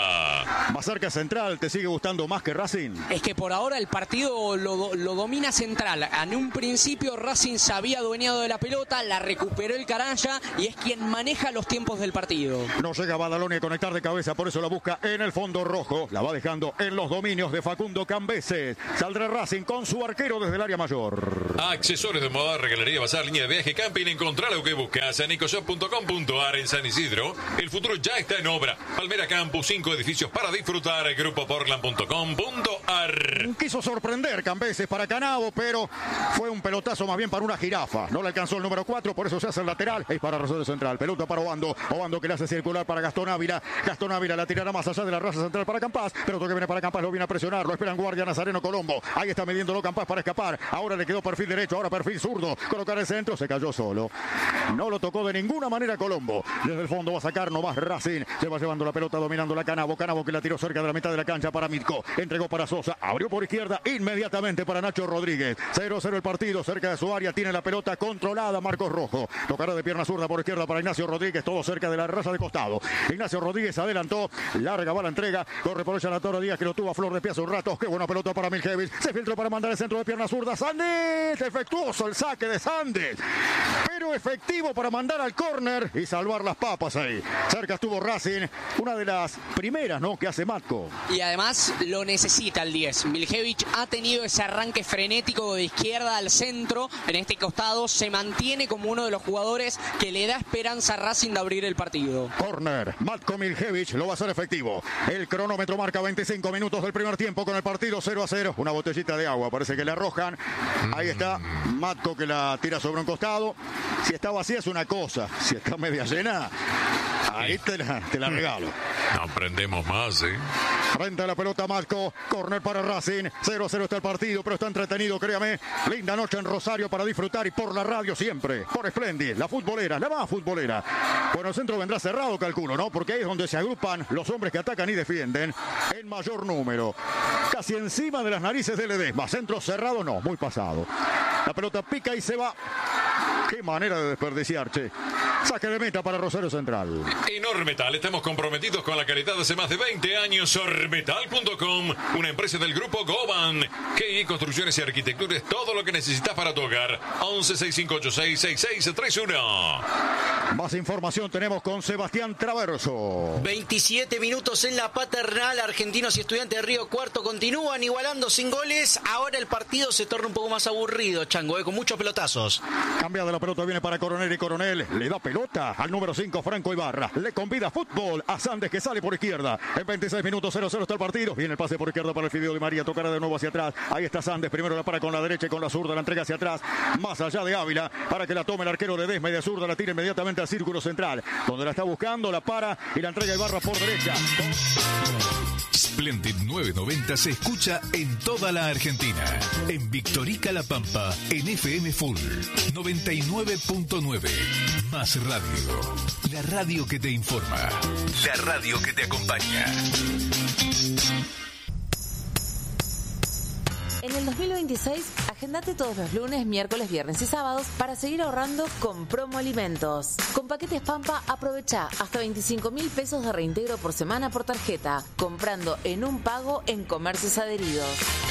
hora. Más cerca Central, ¿te sigue gustando más que Racing? Es que por ahora el partido lo, lo domina Central. En un principio Racing se había adueñado de la pelota, la recuperó el Caraya y es quien maneja los tiempos del partido. No llega Badaloni a conectar de cabeza, por eso la busca en el fondo rojo. La va dejando en los dominios de Facundo Cambeses. Saldrá Racing con su arquero desde el área mayor. Accesorios de moda, regalería, bazar, línea de viaje, camping. Encontrá lo que buscas en ecoshop punto com punto ar en San Isidro. El futuro ya está en obra. Palmera Campus, cinco edificios para disfrutar. grupo portland punto com punto ar. Quiso sorprender Cambeses para Canavo, pero fue un pelotazo más bien para una jirafa. No le alcanzó el número cuatro, por eso se hace el lateral. Es para Rosario Central. Pelota para Obando. Obando que le hace circular para Gastón Ávila. Gastón Ávila la tirará más allá de la raza central para Campás. Pelota que viene para Campás, lo viene a presionar. Lo esperan guardia Nazareno Colombo. Ahí está midiéndolo Campás para escapar. Ahora le quedó perfil derecho, ahora perfil zurdo. Colocar el centro, se cayó solo. No lo tocó de ninguna manera Colombo. Desde el fondo va a sacar nomás Racing. Se va llevando la pelota dominando la Canavo. Canavo que la tiró cerca de la mitad de la cancha para Mitko. Entregó para Sosa. Abrió por izquierda inmediatamente para Nacho Rodríguez. cero a cero el partido. Cerca de su área tiene la pelota controlada Marcos Rojo. Tocará de pierna zurda por izquierda para Ignacio Rodríguez. Todo cerca de la raza de costado. Ignacio Rodríguez adelantó. Larga va la entrega. Corre por ella la Toro Díaz que lo tuvo a flor de pie hace un rato. Qué buena pelota para Miljevic. Se filtró para mandar el centro de pierna zurda. Sandes. Efectuoso el saque de Sandes. Pero efectivo para mandar al córner y salvar las papas ahí. Cerca estuvo Racing. Una de las primeras, ¿no?, que hace Matko. Y además lo necesita el diez. Miljevic ha tenido ese arranque frenético de izquierda al centro. En este costado se mantiene como uno de los jugadores que le da esperanza a Racing de abrir el partido. Corner. Matko Miljevic lo va a hacer efectivo. El cronómetro marca veinticinco minutos del primer tiempo con el partido cero a cero. Una botellita de agua, parece que le arrojan. Ahí está Matko que la tira sobre un costado. Si está vacía es una cosa. Si está media llena, ahí te la, te la regalo. No aprendemos más, ¿eh? Frente a la pelota Matko. Corner para Racing. cero a cero está el partido, pero está entretenido, créame. Linda noche en Rosario para disfrutar y por la radio siempre. Por Splendid, la futbolera, la más futbolera. Bueno, el centro vendrá cerrado, calculo, ¿no? Porque ahí es donde se agrupan los hombres que atacan y defienden en mayor número. Casi encima de las narices de Ledesma. Centro cerrado, no, muy pasado. La pelota pica y se va. Qué manera de desperdiciar, che. Saque de meta para Rosario Central. En Ormetal estamos comprometidos con la calidad hace más de veinte años. Ormetal punto com, una empresa del grupo Goban. K I, construcciones y arquitecturas, todo lo que necesitas para tu hogar. once, sesenta y cinco ochenta y seis, sesenta y seis treinta y uno. Más información tenemos con Sebastián Traverso. veintisiete minutos en la paternal. Argentinos y Estudiantes de Río Cuarto continúan igualando sin goles. Ahora el partido se torna un poco más aburrido, Chango, eh, con muchos pelotazos. Cambiada la pelota, viene para Coronel y Coronel le da pelota al número cinco, Franco Ibarra. Le convida fútbol a Sandes que sale por izquierda. En veintiséis minutos, cero a cero está el partido. Viene el pase por izquierda para el Fideo de María. Tocará de nuevo hacia atrás. Ahí está Sandes. Primero la para con la derecha y con la zurda. La entrega hacia atrás. Más allá de Ávila. Para que la tome el arquero de Desma y de zurda. La tira inmediatamente al círculo central. Donde la está buscando. La para y la entrega Ibarra por derecha. Splendid novecientos noventa se escucha en toda la Argentina. En Victorica La Pampa, en F M Full noventa y nueve punto nueve. Más radio. La radio que te informa. La radio que te acompaña. En el dos mil veintiséis, agendate todos los lunes, miércoles, viernes y sábados para seguir ahorrando con Promo Alimentos. Con paquetes Pampa, aprovecha hasta veinticinco mil pesos de reintegro por semana por tarjeta, comprando en un pago en comercios adheridos.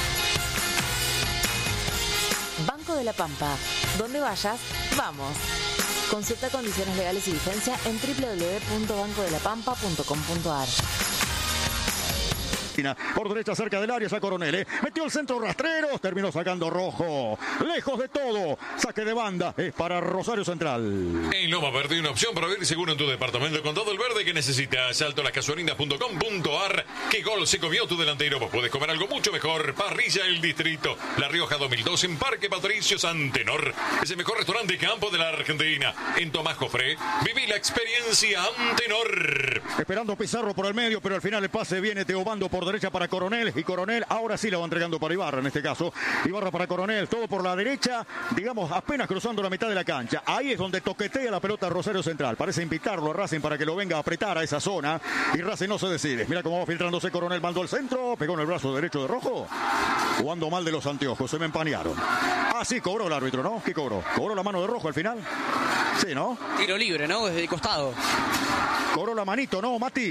Banco de la Pampa. Donde vayas, vamos. Consulta condiciones legales y vigencia en doble u doble u doble u punto banco de la pampa punto com punto ar. Por derecha cerca del área, ya Coronel. ¿eh? Metió el centro rastrero, terminó sacando Rojo. Lejos de todo. Saque de banda es para Rosario Central. En Loma Verde, una opción para vivir seguro en tu departamento con todo el verde que necesitas. Salto a las gasolinas punto com punto ar. ¿Qué gol se comió tu delantero? Vos podés comer algo mucho mejor. Parrilla El Distrito. La Rioja dos mil dos en Parque Patricios Antenor. Es el mejor restaurante de campo de la Argentina. En Tomás Jofré, viví la experiencia Antenor. Esperando Pizarro por el medio, pero al final el pase viene Teobando por derecha para Coronel. Y Coronel ahora sí lo va entregando para Ibarra en este caso. Ibarra para Coronel. Todo por la derecha, digamos apenas cruzando la mitad de la cancha. Ahí es donde toquetea la pelota Rosario Central. Parece invitarlo a Racing para que lo venga a apretar a esa zona. Y Racing no se decide. Mira cómo va filtrándose Coronel. Mandó el centro. Pegó en el brazo derecho de Rojo. Jugando mal de los anteojos. Se me empañaron. Ah, sí, cobró el árbitro, ¿no? ¿Qué cobró? ¿Cobró la mano de Rojo al final? Sí, ¿no? Tiro libre, ¿no? Desde el costado. Cobró la manito, ¿no, Mati?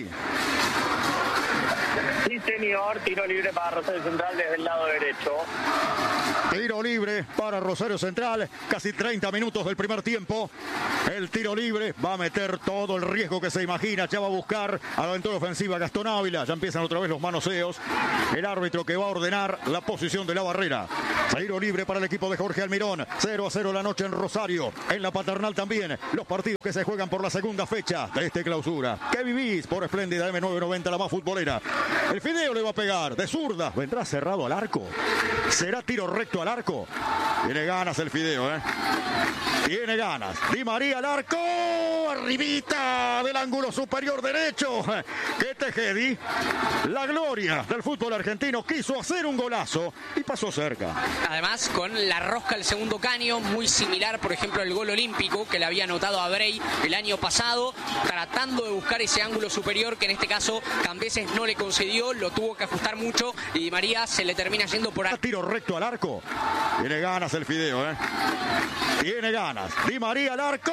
Sí, señor. Tiro libre para Rosario Central desde el lado derecho. Tiro libre para Rosario Central. Casi treinta minutos del primer tiempo. El tiro libre va a meter todo el riesgo que se imagina. Ya va a buscar a la aventura ofensiva Gastón Ávila. Ya empiezan otra vez los manoseos. El árbitro que va a ordenar la posición de la barrera. Tiro libre para el equipo de Jorge Almirón. cero a cero la noche en Rosario. En la Paternal también. Los partidos que se juegan por la segunda fecha de este clausura. ¿Qué vivís por Espléndida M novecientos noventa, la más futbolera? El Fideo le va a pegar de zurda. Vendrá cerrado al arco. Será tiro recto al arco. Tiene ganas el Fideo, ¿eh? Tiene ganas. Di María al arco. Arribita del ángulo superior derecho. Que Tejedi, la gloria del fútbol argentino, quiso hacer un golazo y pasó cerca. Además, con la rosca al segundo caño, muy similar, por ejemplo, al gol olímpico que le había anotado a Brey el año pasado, tratando de buscar ese ángulo superior que en este caso Cambeses no le concedió, lo tuvo que ajustar mucho y Di María se le termina yendo por ahí. Tiro recto al arco. Tiene ganas el Fideo, ¿eh? Tiene ganas. Di María al arco.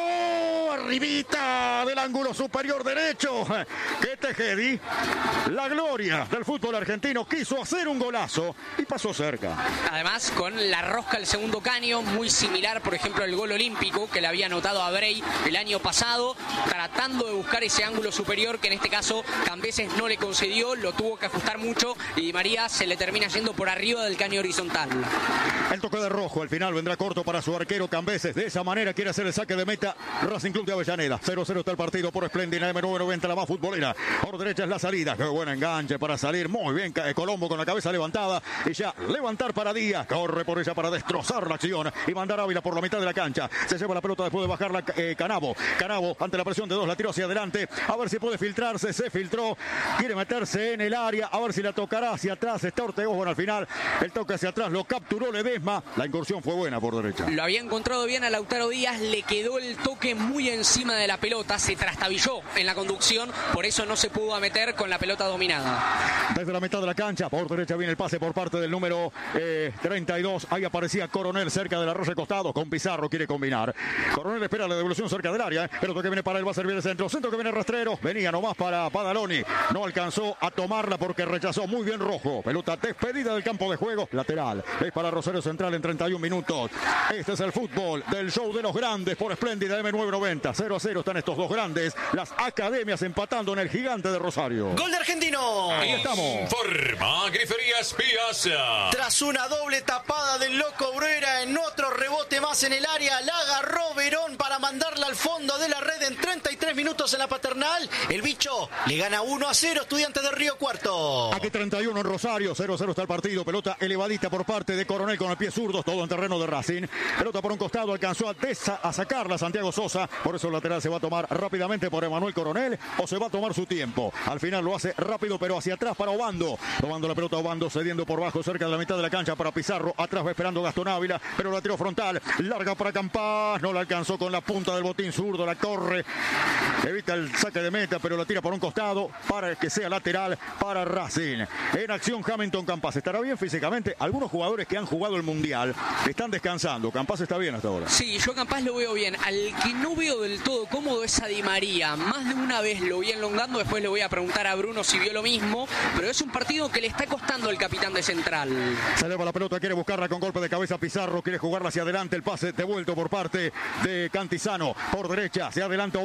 Arribita del ángulo superior derecho. Que Tejedi, la gloria del fútbol argentino, quiso hacer un golazo y pasó cerca. Además, con la rosca al segundo caño, muy similar, por ejemplo, al gol olímpico que le había anotado a Brey el año pasado, tratando de buscar ese ángulo superior que en este caso Cambeses no le concedió, lo tuvo que ajustar mucho y Di María se le termina yendo por arriba del caño horizontal. El toque de Rojo, al final vendrá corto para su arquero Cambeses. De esa manera quiere hacer el saque de meta Racing Club de Avellaneda. cero a cero está el partido por Espléndida M novecientos noventa, la más futbolera. Por derecha es la salida. Qué buen enganche para salir. Muy bien Colombo con la cabeza levantada. Y ya levantar para Díaz. Corre por ella para destrozar la acción y mandar a Ávila por la mitad de la cancha. Se lleva la pelota después de bajarla eh, Canavo. Canavo ante la presión de dos la tiró hacia adelante. A ver si puede filtrarse. Se filtró. Quiere meterse en el área. A ver si la tocará hacia atrás. Está Ortegos. Bueno, al final el toque hacia atrás lo capturó Ledesma. La incursión fue buena por derecha. Lo había encontrado bien a Lautaro Díaz. Le quedó el toque muy encima de la pelota. Se trastabilló en la conducción. Por eso no se pudo meter con la pelota dominada. Desde la mitad de la cancha. Por derecha viene el pase por parte del número eh, treinta y dos. Ahí aparecía Coronel cerca de la rosa costado. Con Pizarro quiere combinar. Coronel espera la devolución cerca del área. El otro que viene para él va a servir el centro. Centro que viene rastrero. Venía nomás para Padaloni. No alcanzó a tomarla porque rechazó muy bien Rojo. Pelota despedida del campo de juego. Lateral. Es para Rosario Central en treinta y un minutos. Este es el fútbol del show de los grandes por Espléndida M novecientos noventa. cero a cero están estos dos grandes. Las academias empatando en el gigante de Rosario. Gol de Argentino. Ahí estamos. Forma Griferías Piazza. Tras una doble tapada del Loco Bruera, en otro rebote más en el área, la agarró Verón para mandarla al fondo de la red en treinta y tres minutos en la Paternal. El bicho le gana uno a cero Estudiantes de Río Cuarto. Aquí treinta y uno en Rosario, cero a cero está el partido. Pelota elevadita por parte de Coronel con el pie zurdo, todo en terreno de Racing. Pelota por un costado, alcanzó a, desa, a sacarla Santiago Sosa. Por eso el lateral se va a tomar rápidamente por Emanuel Coronel o se va a tomar su tiempo. Al final lo hace rápido, pero hacia atrás para Obando. Tomando la pelota Obando, cediendo por bajo cerca de la mitad de la cancha para Pizarro. Atrás va esperando Gastón Ávila, pero la tiró frontal. Larga para Campas, no la alcanzó con la punta del botín zurdo, la corre. Evita el saque de meta, pero la tira por un costado para que sea lateral para Racing. En acción Hamilton Campas. ¿Estará bien físicamente? Algunos jugadores que han jugado el Mundial están descansando. Campas está bien hasta ahora. Sí, yo Campas lo veo bien. Al que no veo del todo cómodo es a Di María. Más de una vez lo vi enlongando, después le voy a preguntar a Bruno si vio lo mismo, pero es un partido que le está costando al capitán de Central. Se eleva la pelota, quiere buscarla con golpe de cabeza Pizarro, quiere jugarla hacia adelante, el pase devuelto por parte de Cantizano. Por derecha, se adelanta Obando,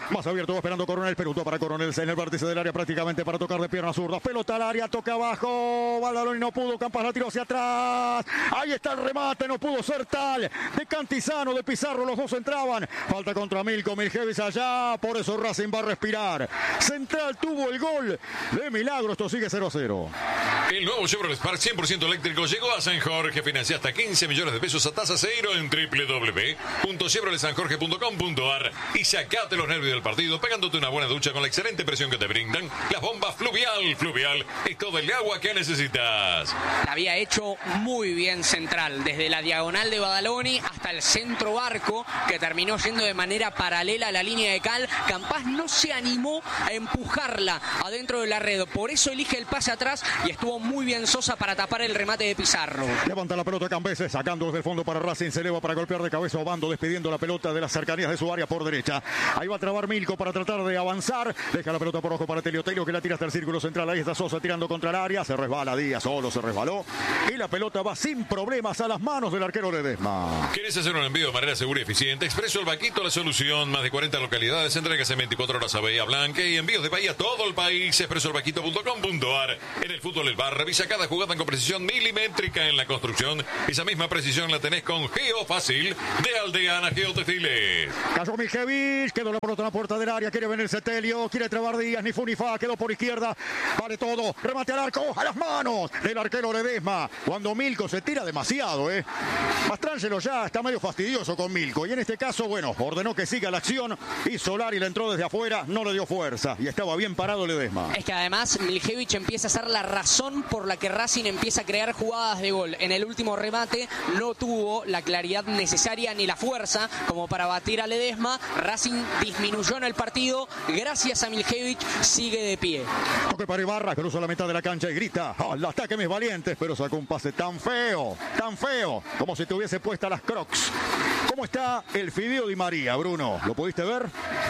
Más abierto va esperando Coronel. Peruto para Coronel en el vértice del área prácticamente para tocar de pierna zurda. Pelota al área, toca abajo. Badaloni no pudo. Campas la tiró hacia atrás. Ahí está el remate. No pudo ser tal. De Cantizano, de Pizarro. Los dos entraban. Falta contra Milko. Miljevic allá. Por eso Racing va a respirar. Central tuvo el gol de milagro. Esto sigue cero a cero. El nuevo Chevrolet Spark cien por ciento eléctrico llegó a San Jorge. Financia hasta quince millones de pesos a tasa cero en doble u doble u doble u punto chevrolet san jorge punto com punto a r y sacate los nervios del partido pegándote una buena ducha con la excelente presión que te brindan las bombas Fluvial. Fluvial es todo el agua que necesitas. La había hecho muy bien Central, desde la diagonal de Badaloni hasta el centro arco, que terminó yendo de manera paralela a la línea de cal. Campás no se animó a empujarla adentro de la red, por eso elige el pase atrás y estuvo muy bien Sosa para tapar el remate de Pizarro. Levanta la pelota Cambeses, sacando desde el fondo para Racing, se eleva para golpear de cabeza Obando, despidiendo la pelota de las cercanías de su área por derecha. Ahí va a trabar Milko para tratar de avanzar, deja la pelota por ojo para Telio, Telio que la tira hasta el círculo central. Ahí está Sosa tirando contra el área, se resbala Díaz, solo se resbaló y la pelota va sin problemas a las manos del arquero Ledesma. ¿Quieres hacer un envío de manera segura y eficiente? Expreso El Vaquito, la solución. Más de cuarenta localidades, entregas en veinticuatro horas a Bahía Blanca y envíos de Bahía a todo el país. expreso el vaquito punto com punto a r. En el fútbol El Bar, revisa cada jugada con precisión milimétrica. En la construcción, esa misma precisión la tenés con Geo Fácil de Aldeana Geotextiles. Cayó Miljevic, quedó la pelota en la puerta del área, quiere venirse Telio, quiere trabar Díaz, ni fu ni fa, quedó por izquierda, vale todo, remate al arco, a las manos del arquero Ledesma. Cuando Milko se tira demasiado, eh. Mastrangelo ya está medio fastidioso con Milko y en este caso, bueno, ordenó que siga la acción y Solari le entró desde afuera, no le dio fuerza y estaba bien parado Ledesma. Es que además Miljevic empieza a ser la razón por la que Racing empieza a crear jugadas de gol. En el último remate no tuvo la claridad necesaria ni la fuerza como para batir a Ledesma. Racing disminuyó en el partido, gracias a Miljevic sigue de pie. Toque para Ibarra, cruza la mitad de la cancha y grita: ¡oh, el ataque mis valientes! Pero sacó un pase tan feo, tan feo, como si te hubiese puesta las Crocs. ¿Cómo está el Fideo Di María, Bruno? ¿Lo pudiste ver?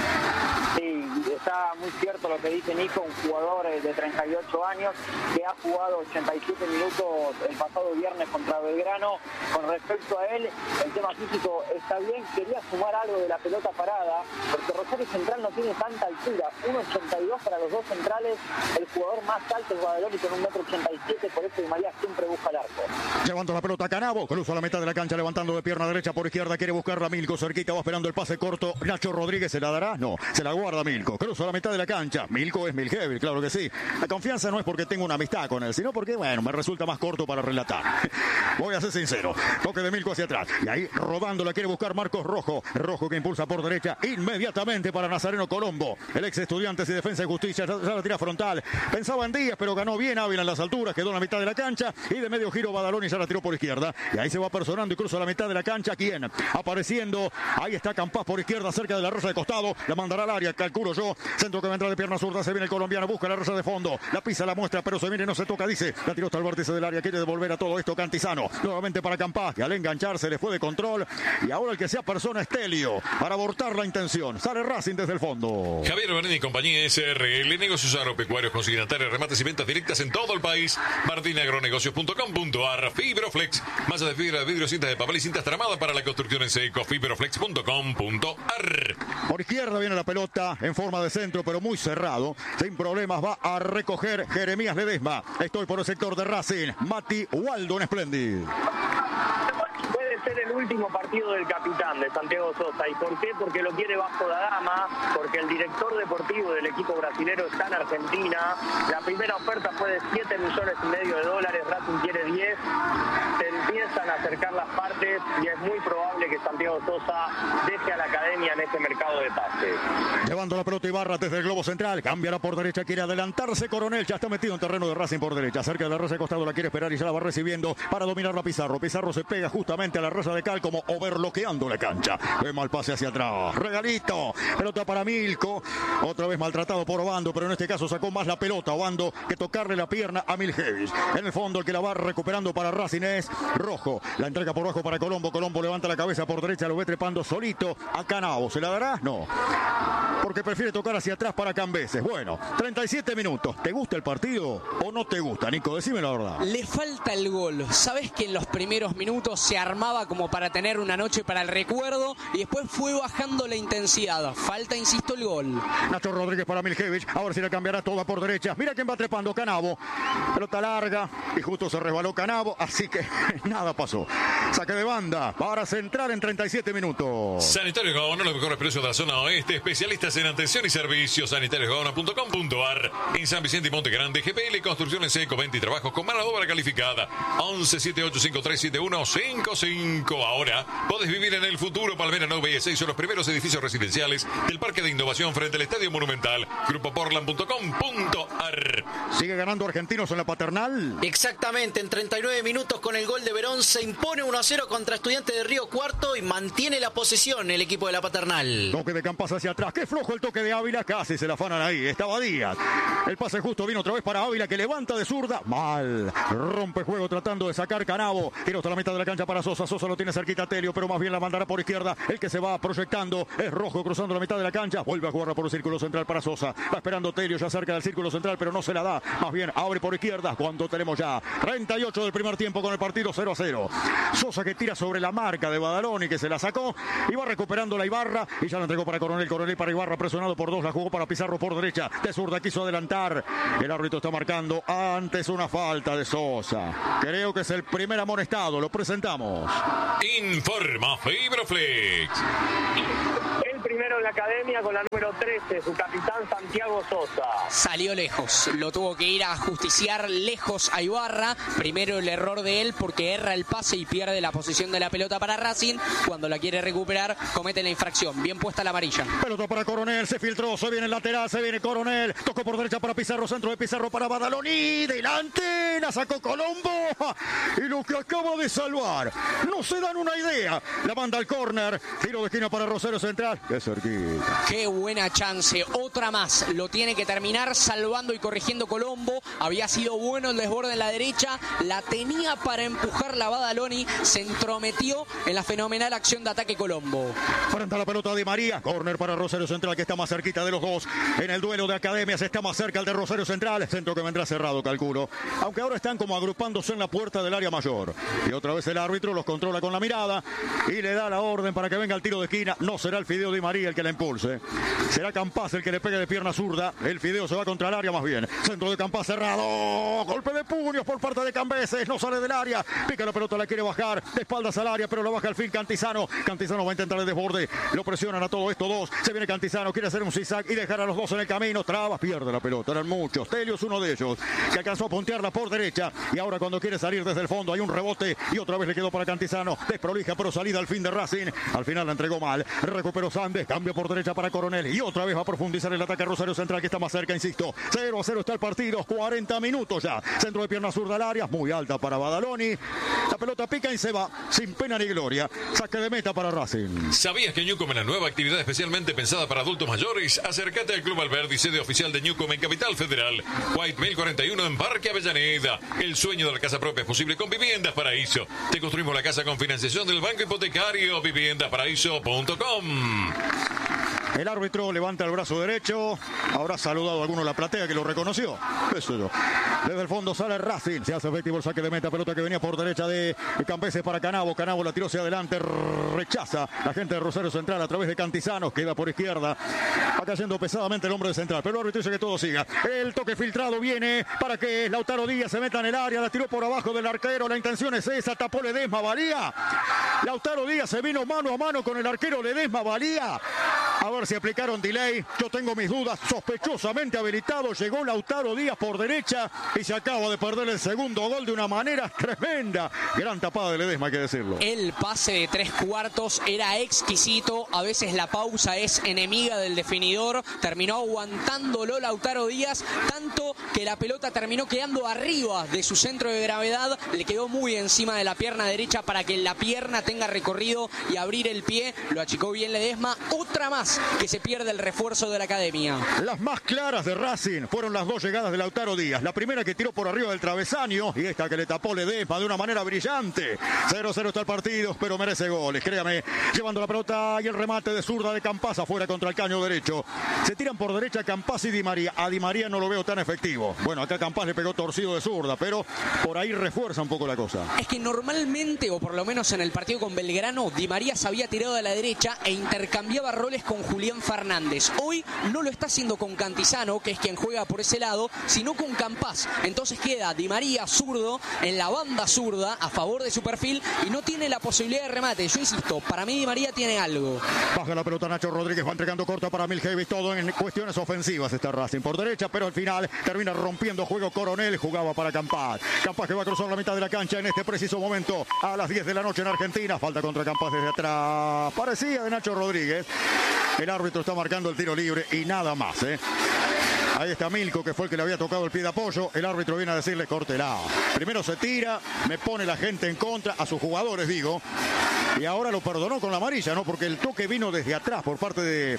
Sí, está muy cierto lo que dice Nico, un jugador de treinta y ocho años que ha jugado ochenta y siete minutos el pasado viernes contra Belgrano. Con respecto a él, el tema físico está bien. Quería sumar algo de la pelota parada, porque Rosario Central no tiene tanta altura. uno ochenta y dos para los dos centrales, el jugador más alto es Badaloni con un metro ochenta y siete, por eso Di María siempre busca el arco. Levanta la pelota Canavo, cruza la mitad de la cancha levantando de pierna derecha por izquierda, quiere buscar a Milko, cerquita, va esperando el pase corto. Nacho Rodríguez, ¿se la dará? No, se la guarda Milko, cruza la mitad de la cancha. Milko es Miljevic, claro que sí. La confianza no es porque tengo una amistad con él, sino porque, bueno, me resulta más corto para relatar. Voy a ser sincero, toque de Milko hacia atrás, y ahí rodando la quiere buscar Marcos Rojo. Rojo que impulsa por derecha inmediatamente para Nazareno Colombo, el ex Estudiantes y Defensa y Justicia, ya, ya la tira frontal. Pensaba en Díaz, pero ganó bien Ávila en las alturas, quedó en la mitad de la cancha, y de medio giro Badaloni ya la tiró por izquierda, y ahí se va personando y cruza la mitad de la cancha. ¿Quién? Apareciendo, ahí está Campás por izquierda, cerca de la raya de costado, la mandará al área, calculo yo, centro que va a entrar de pierna zurda, se viene el colombiano, busca la raya de fondo, la pisa, la muestra, pero se viene, no se toca, dice, la tiró hasta el vértice del área, quiere devolver a todo esto Cantizano, nuevamente para Campás, que al engancharse le fue de control, y ahora el que sea persona es Telio, para abortar la intención, sale Racing desde el fondo. Javier Bernini y compañía S R L, negocios agropecuarios consignatarios, remates y ventas directas en todo el país. martin agronegocios punto com punto a r. Fibroflex, masa de fibra de vidrio, cintas de papel y cintas tramadas para la construcción en seco. Fibroflex punto com punto a r. Por izquierda viene la pelota en forma de centro, pero muy cerrado. Sin problemas va a recoger Jeremías Ledesma. Estoy por el sector de Racing. Mati Waldo en Splendid. Ser el último partido del capitán de Santiago Sosa. ¿Y por qué? Porque lo quiere bajo la dama, porque el director deportivo del equipo brasilero está en Argentina. La primera oferta fue de siete millones y medio de dólares, Racing quiere diez. Se empiezan a acercar las partes y es muy probable que Santiago Sosa deje a la academia en este mercado de pases. Llevando la pelota Ibarra desde el globo central, cambiará por derecha, quiere adelantarse Coronel, ya está metido en terreno de Racing por derecha, cerca de la raya de costado, la quiere esperar y ya la va recibiendo para dominar la Pizarro. Pizarro se pega justamente a la raya de cal como overloqueando la cancha. Ve mal pase hacia atrás. Regalito. Pelota para Milko. Otra vez maltratado por Obando, pero en este caso sacó más la pelota Obando que tocarle la pierna a Miljevic. En el fondo el que la va recuperando para Racing es Rojo. La entrega por bajo para Colombo. Colombo levanta la cabeza por derecha, lo ve trepando solito a Canavo. ¿Se la dará? No. Porque prefiere tocar hacia atrás para Cambeses. Bueno, treinta y siete minutos. ¿Te gusta el partido o no te gusta, Nico? Decime la verdad. Le falta el gol. Sabes que en los primeros minutos se armaba como para tener una noche para el recuerdo y después fue bajando la intensidad. Falta, insisto, el gol. Nacho Rodríguez para Miljevich. Ahora sí la cambiará toda por derecha. Mira quién va trepando, Canavo. Pelota larga y justo se resbaló Canavo, así que nada pasó. Saque de banda para centrar en treinta y siete minutos. Sanitario Gaona, los mejores precios de la zona oeste. Especialistas en atención y servicios. sanitarios gaona punto com punto a r. En San Vicente y Monte Grande, G P L Construcciones Eco veinte y trabajos con mano de obra calificada. once siete ocho cinco tres siete uno cinco cinco. Ahora podés vivir en el futuro. Palmera nueve y seis son los primeros edificios residenciales del Parque de Innovación frente al Estadio Monumental. grupo portland punto com punto a r. Sigue ganando Argentinos en la Paternal. Exactamente, en treinta y nueve minutos con el gol de Verón se impone uno a cero contra Estudiantes de Río Cuarto y mantiene la posesión el equipo de la Paternal. Toque de Campas hacia atrás. Qué flojo el toque de Ávila. Casi se la afanan ahí. Estaba Díaz. El pase justo vino otra vez para Ávila, que levanta de zurda. Mal. Rompe juego tratando de sacar Canavo. Tira hasta la mitad de la cancha para Sosa. Sosa lo tiene cerquita a Telio, pero más bien la mandará por izquierda. El que se va proyectando es Rojo, cruzando la mitad de la cancha. Vuelve a jugarla por el círculo central para Sosa. Va esperando Telio ya cerca del círculo central, pero no se la da. Más bien abre por izquierda. ¿Cuánto tenemos ya? treinta y ocho del primer tiempo con el partido cero a cero. Sosa que tira sobre la marca de Badaloni, que se la sacó. Y va recuperando la Ibarra. Y ya la entregó para Coronel. Coronel para Ibarra, presionado por dos. La jugó para Pizarro por derecha. De zurda quiso adelantar. El árbitro está marcando antes una falta de Sosa. Creo que es el primer amonestado. Lo presentamos. Informa Fibroflex. El primero en la academia con la número trece, su capitán Santiago Sosa. Salió lejos, lo tuvo que ir a justiciar lejos a Ibarra. Primero el error de él porque erra el pase y pierde la posición de la pelota para Racing. Cuando la quiere recuperar, comete la infracción. Bien puesta la amarilla. Pelota para Coronel, se filtró, se viene el lateral, se viene Coronel. Tocó por derecha para Pizarro, centro de Pizarro para Badaloni. Delante, la sacó Colombo. Y lo que acaba de salvar, no se dan una idea. La manda al córner, tiro de esquina para Rosario Central. Qué cerquita. Qué buena chance, otra más. Lo tiene que terminar salvando y corrigiendo Colombo. Había sido bueno el desborde en la derecha. La tenía para empujar la Badaloni. Se entrometió en la fenomenal acción de ataque Colombo. Frente a la pelota de María. Córner para Rosario Central, que está más cerquita de los dos. En el duelo de academias está más cerca el de Rosario Central. Centro que vendrá cerrado, calculo. Aunque ahora están como agrupándose en la puerta del área mayor. Y otra vez el árbitro los controla con la mirada y le da la orden para que venga el tiro de esquina. No será el Fideo Di María el que la impulse. Será Campas el que le pegue de pierna zurda. El Fideo se va contra el área más bien. Centro de Campas cerrado. Golpe de puños por parte de Cambeses. No sale del área. Pica la pelota, la quiere bajar. De espaldas al área, pero la baja al fin Cantizano. Cantizano va a intentar el desborde. Lo presionan a todo esto dos. Se viene Cantizano. Quiere hacer un zigzag y dejar a los dos en el camino. Trabas, pierde la pelota. Eran muchos. Telio es uno de ellos. Que alcanzó a puntearla por derecha. Y ahora cuando quiere salir desde el fondo hay un rebote. Y otra vez le quedó para Cantizano. Desprolija, pero salida al fin de Racing. Al final la entregó mal. Recuperó Sandes. Cambio por derecha para Coronel. Y otra vez va a profundizar el ataque a Rosario Central, que está más cerca, insisto. cero a cero está el partido. cuarenta minutos ya. Centro de pierna zurda al área. Muy alta para Badaloni. La pelota pica y se va. Sin pena ni gloria. Saque de meta para Racing. ¿Sabías que Newcom es la nueva actividad especialmente pensada para adultos mayores? Acércate al Club Alberdi, sede oficial de Newcom en Capital Federal. White mil cuarenta y uno en Parque Avellaneda. El sueño de la casa propia es posible con Viviendas Paraíso. Te construimos la casa con financiación del Banco Hipotecario. viviendas paraíso punto com. El árbitro levanta el brazo derecho. Habrá saludado a alguno de la platea que lo reconoció. Eso yo. Desde el fondo sale Racing. Se hace efectivo el saque de meta. Pelota que venía por derecha de Cambeses para Canavo. Canavo la tiró hacia adelante. Rechaza la gente de Rosario Central a través de Cantizano. Queda por izquierda. Va cayendo pesadamente el hombre de Central. Pero el árbitro dice que todo siga. El toque filtrado viene para que Lautaro Díaz se meta en el área. La tiró por abajo del arquero. La intención es esa. Tapó Ledesma. Valía. Lautaro Díaz se vino mano a mano con el arquero Ledesma. Valía. A ver si aplicaron delay. Yo tengo mis dudas. Sospechosamente habilitado. Llegó Lautaro Díaz por derecha y se acaba de perder el segundo gol de una manera tremenda. Gran tapada de Ledesma, hay que decirlo. El pase de tres cuartos era exquisito. A veces la pausa es enemiga del definidor. Terminó aguantándolo Lautaro Díaz, tanto que la pelota terminó quedando arriba de su centro de gravedad. Le quedó muy encima de la pierna derecha para que la pierna tenga recorrido y abrir el pie. Lo achicó bien Ledesma. Otra más más que se pierde el refuerzo de la academia. Las más claras de Racing fueron las dos llegadas de Lautaro Díaz. La primera que tiró por arriba del travesaño y esta que le tapó Ledesma de una manera brillante. cero cero está el partido, pero merece goles, créame. Llevando la pelota y el remate de zurda de Campás afuera contra el caño derecho. Se tiran por derecha Campás y Di María. A Di María no lo veo tan efectivo. Bueno, acá Campás le pegó torcido de zurda, pero por ahí refuerza un poco la cosa. Es que normalmente, o por lo menos en el partido con Belgrano, Di María se había tirado a la derecha e intercambiaba roles con Julián Fernández. Hoy no lo está haciendo con Cantizano, que es quien juega por ese lado, sino con Campás. Entonces queda Di María zurdo en la banda zurda a favor de su perfil y no tiene la posibilidad de remate. Yo insisto, para mí Di María tiene algo. Baja la pelota Nacho Rodríguez, va entregando corta para Miljevic, todo en cuestiones ofensivas está Racing por derecha, pero al final termina rompiendo juego Coronel, jugaba para Campás. Campás que va a cruzar la mitad de la cancha en este preciso momento a las diez de la noche en Argentina. Falta contra Campás desde atrás. Parecía de Nacho Rodríguez. El árbitro está marcando el tiro libre y nada más, ¿eh? Ahí está Milko, que fue el que le había tocado el pie de apoyo. El árbitro viene a decirle, córtela. Primero se tira, me pone la gente en contra, a sus jugadores digo. Y ahora lo perdonó con la amarilla, ¿no? Porque el toque vino desde atrás por parte de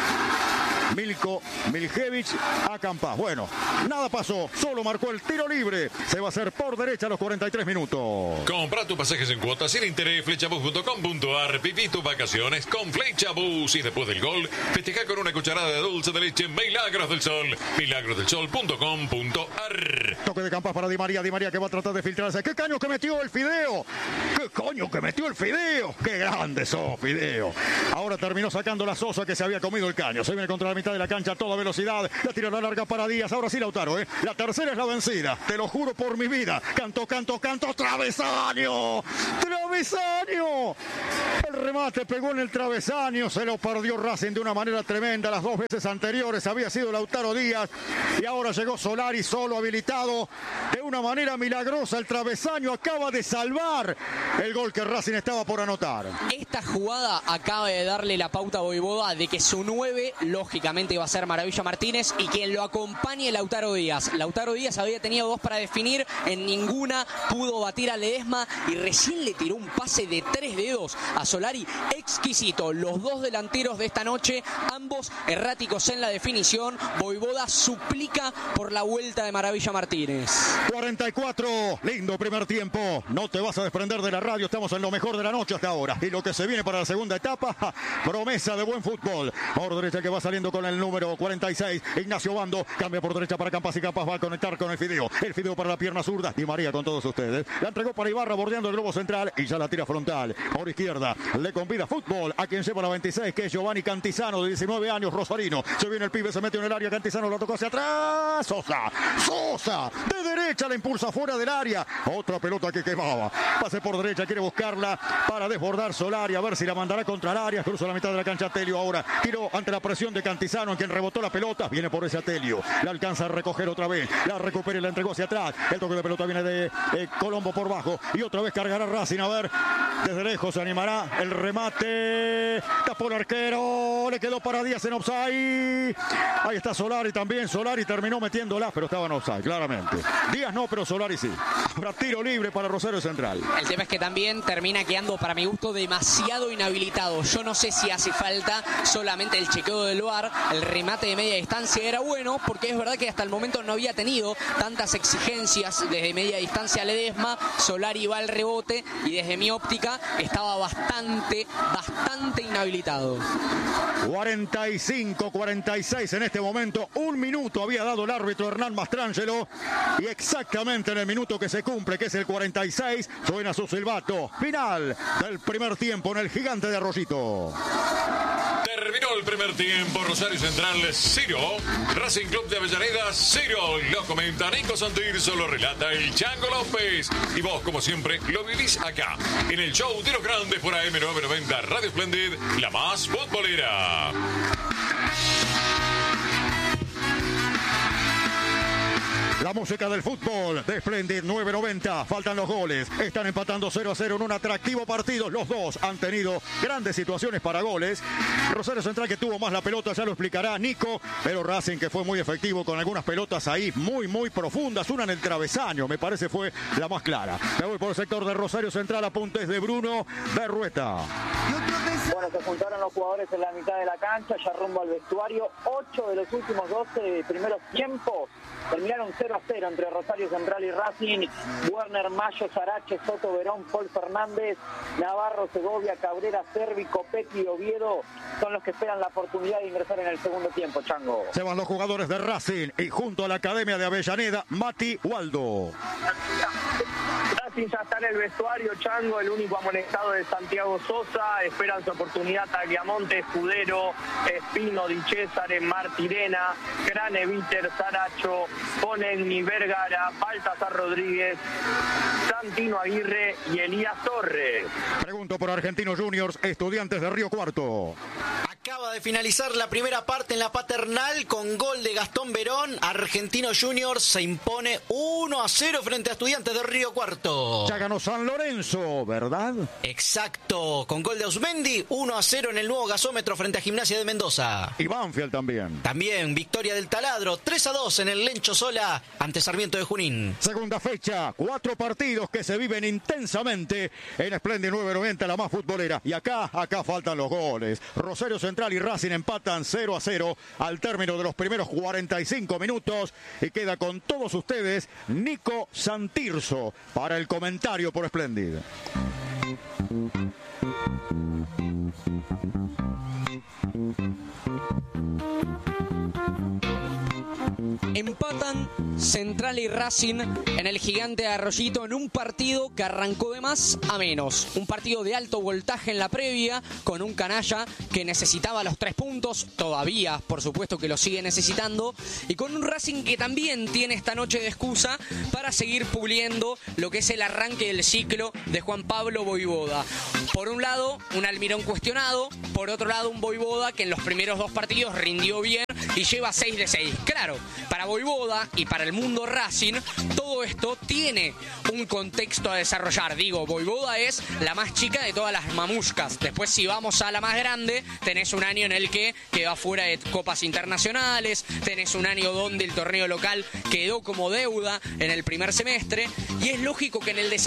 Milko Miljevic a Campás. Bueno, nada pasó, solo marcó el tiro libre. Se va a hacer por derecha a los cuarenta y tres minutos. Compra tus pasajes en cuotas sin interés, flechabus punto com punto a r. Viví tus vacaciones con Flechabus y después del gol, festeja con una cucharada de dulce de leche Milagros del Sol. milagros del sol punto com punto a r. Toque de Campás para Di María, Di María que va a tratar de filtrarse. ¿Qué caño que metió el Fideo? ¿Qué coño que metió el Fideo? ¡Qué grande sos, Fideo! Ahora terminó sacando la Sosa que se había comido el caño. Se viene contra la mitad de la cancha a toda velocidad. La tira la larga para Díaz. Ahora sí Lautaro, ¿eh? La tercera es la vencida. Te lo juro por mi vida. Canto, canto, canto. ¡Travesaño! ¡Travesaño! El remate pegó en el travesaño. Se lo perdió Racing de una manera tremenda. Las dos veces anteriores había sido Lautaro Díaz. Y ahora llegó Solari solo habilitado. De una manera milagrosa. El travesaño acaba de salvar el gol que Racing estaba por anotar. Esta jugada acaba de darle la pauta a Voivoda de que su nueve, lógicamente, va a ser Maravilla Martínez y quien lo acompañe Lautaro Díaz. Lautaro Díaz había tenido dos para definir, en ninguna pudo batir a Ledesma y recién le tiró un pase de tres dedos a Solari exquisito. Los dos delanteros de esta noche, ambos erráticos en la definición. Voivoda suplica por la vuelta de Maravilla Martínez. cuarenta y cuatro, lindo primer tiempo. No te vas a desprender de la radio, estamos en lo mejor de la noche hasta ahora. Y lo que se viene para la segunda etapa, ja, promesa de buen fútbol. Por derecha que va saliendo con el número cuarenta y seis, Ignacio Bando, cambia por derecha para Campás y Campás va a conectar con el Fideo. El Fideo para la pierna zurda, Di María con todos ustedes. La entregó para Ibarra bordeando el globo central y ya la tira frontal. Por izquierda, le convida fútbol a quien lleva la veintiséis, que es Giovanni Cantizano, de diecinueve años, rosarino. Se viene el pibe, se mete en el área, Cantizano la tocó hacia atrás. Sosa, Sosa, de derecha la impulsa fuera del área. Otra pelota que quemaba. Pase por derecha, quiere buscarla para desbordar Solari, a ver si la mandará contra el área. Cruza la mitad de la cancha Telio ahora. Tiró ante la presión de Cantizano, en quien rebotó la pelota. Viene por ese Atelio. La alcanza a recoger otra vez. La recupera y la entregó hacia atrás. El toque de pelota viene de eh, Colombo por bajo. Y otra vez cargará Racing. A ver, desde lejos se animará. El remate. Tapó el arquero. Le quedó para Díaz en offside. Ahí está Solari también. Solari terminó metiéndola, pero estaba en offside, claramente. Díaz no, pero Solari sí. Habrá tiro libre para Rosario Central. El tema es que también termina quedando, para mi gusto, demasiado inhabilitado. Yo no sé si hace falta solamente el chequeo del V A R. El remate de media distancia era bueno, porque es verdad que hasta el momento no había tenido tantas exigencias desde media distancia a Ledesma. Solari va al rebote y desde mi óptica estaba bastante, bastante inhabilitado. cuarenta y cinco, cuarenta y seis en este momento. Un minuto había dado el árbitro Hernán Mastrangelo. Y exactamente en el minuto que se cumple, que es el cuarenta y seis, suena su silbato final del primer tiempo en el Gigante de Arroyito. Terminó el primer tiempo. Rosario Central cero, Racing Club de Avellaneda cero. Lo comenta Nico Santirso, lo relata el Chango López. Y vos, como siempre, lo vivís acá, en el show de los grandes por A M novecientos noventa Radio Splendid, la más futbolera. La música del fútbol de Splendid nueve noventa. Faltan los goles. Están empatando cero a cero en un atractivo partido. Los dos han tenido grandes situaciones para goles. Rosario Central, que tuvo más la pelota, ya lo explicará Nico. Pero Racing, que fue muy efectivo con algunas pelotas ahí muy, muy profundas. Una en el travesaño, me parece fue la más clara. Me voy por el sector de Rosario Central. Apuntes de Bruno Berrueta. Bueno, se juntaron los jugadores en la mitad de la cancha, ya rumbo al vestuario. Ocho de los últimos doce primeros tiempos terminaron cero a cero entre Rosario Central y Racing. Werner, Mayo, Sarache, Soto, Verón, Paul Fernández, Navarro, Segovia, Cabrera, Servi, Copetti y Oviedo son los que esperan la oportunidad de ingresar en el segundo tiempo, Chango. Se van los jugadores de Racing y junto a la Academia de Avellaneda, Mati Waldo. Racing ya está en el vestuario, Chango, el único amonestado de Santiago Sosa. Esperan su oportunidad Tagliamonte, Escudero, Espino, Di Cesare, Martirena, Crane, Víter, Saracho, Ponegni, Vergara, Baltasar Rodríguez, Santino Aguirre y Elías Torres. Pregunto por Argentinos Juniors, Estudiantes de Río Cuarto. Acaba de finalizar la primera parte en la Paternal con gol de Gastón Verón. Argentinos Juniors se impone uno a cero frente a Estudiantes de Río Cuarto. Ya ganó San Lorenzo, ¿verdad? Exacto, con gol de Ausmendi, uno a cero en el nuevo gasómetro frente a Gimnasia de Mendoza. Y Banfield también. También victoria del Taladro, tres a dos en el Lencho Sola ante Sarmiento de Junín. Segunda fecha, cuatro partidos que se viven intensamente en Splendid nueve noventa, la más futbolera. Y acá, acá faltan los goles. Rosario Central y Racing empatan cero a cero al término de los primeros cuarenta y cinco minutos. Y queda con todos ustedes Nico Santirso para el comentario por Splendid. Empatan Central y Racing en el Gigante de Arroyito en un partido que arrancó de más a menos. Un partido de alto voltaje en la previa, con un canalla que necesitaba los tres puntos, todavía por supuesto que lo sigue necesitando, y con un Racing que también tiene esta noche de excusa para seguir puliendo lo que es el arranque del ciclo de Juan Pablo Voivoda. Por un lado, un Almirón cuestionado, por otro lado, un Voivoda que en los primeros dos partidos rindió bien y lleva seis de seis. Claro, para Voivoda y para el mundo Racing, todo esto tiene un contexto a desarrollar. Digo, Voivoda es la más chica de todas las mamuscas. Después, si vamos a la más grande, tenés un año en el que quedó fuera de copas internacionales, tenés un año donde el torneo local quedó como deuda en el primer semestre, y es lógico que en el desarrollo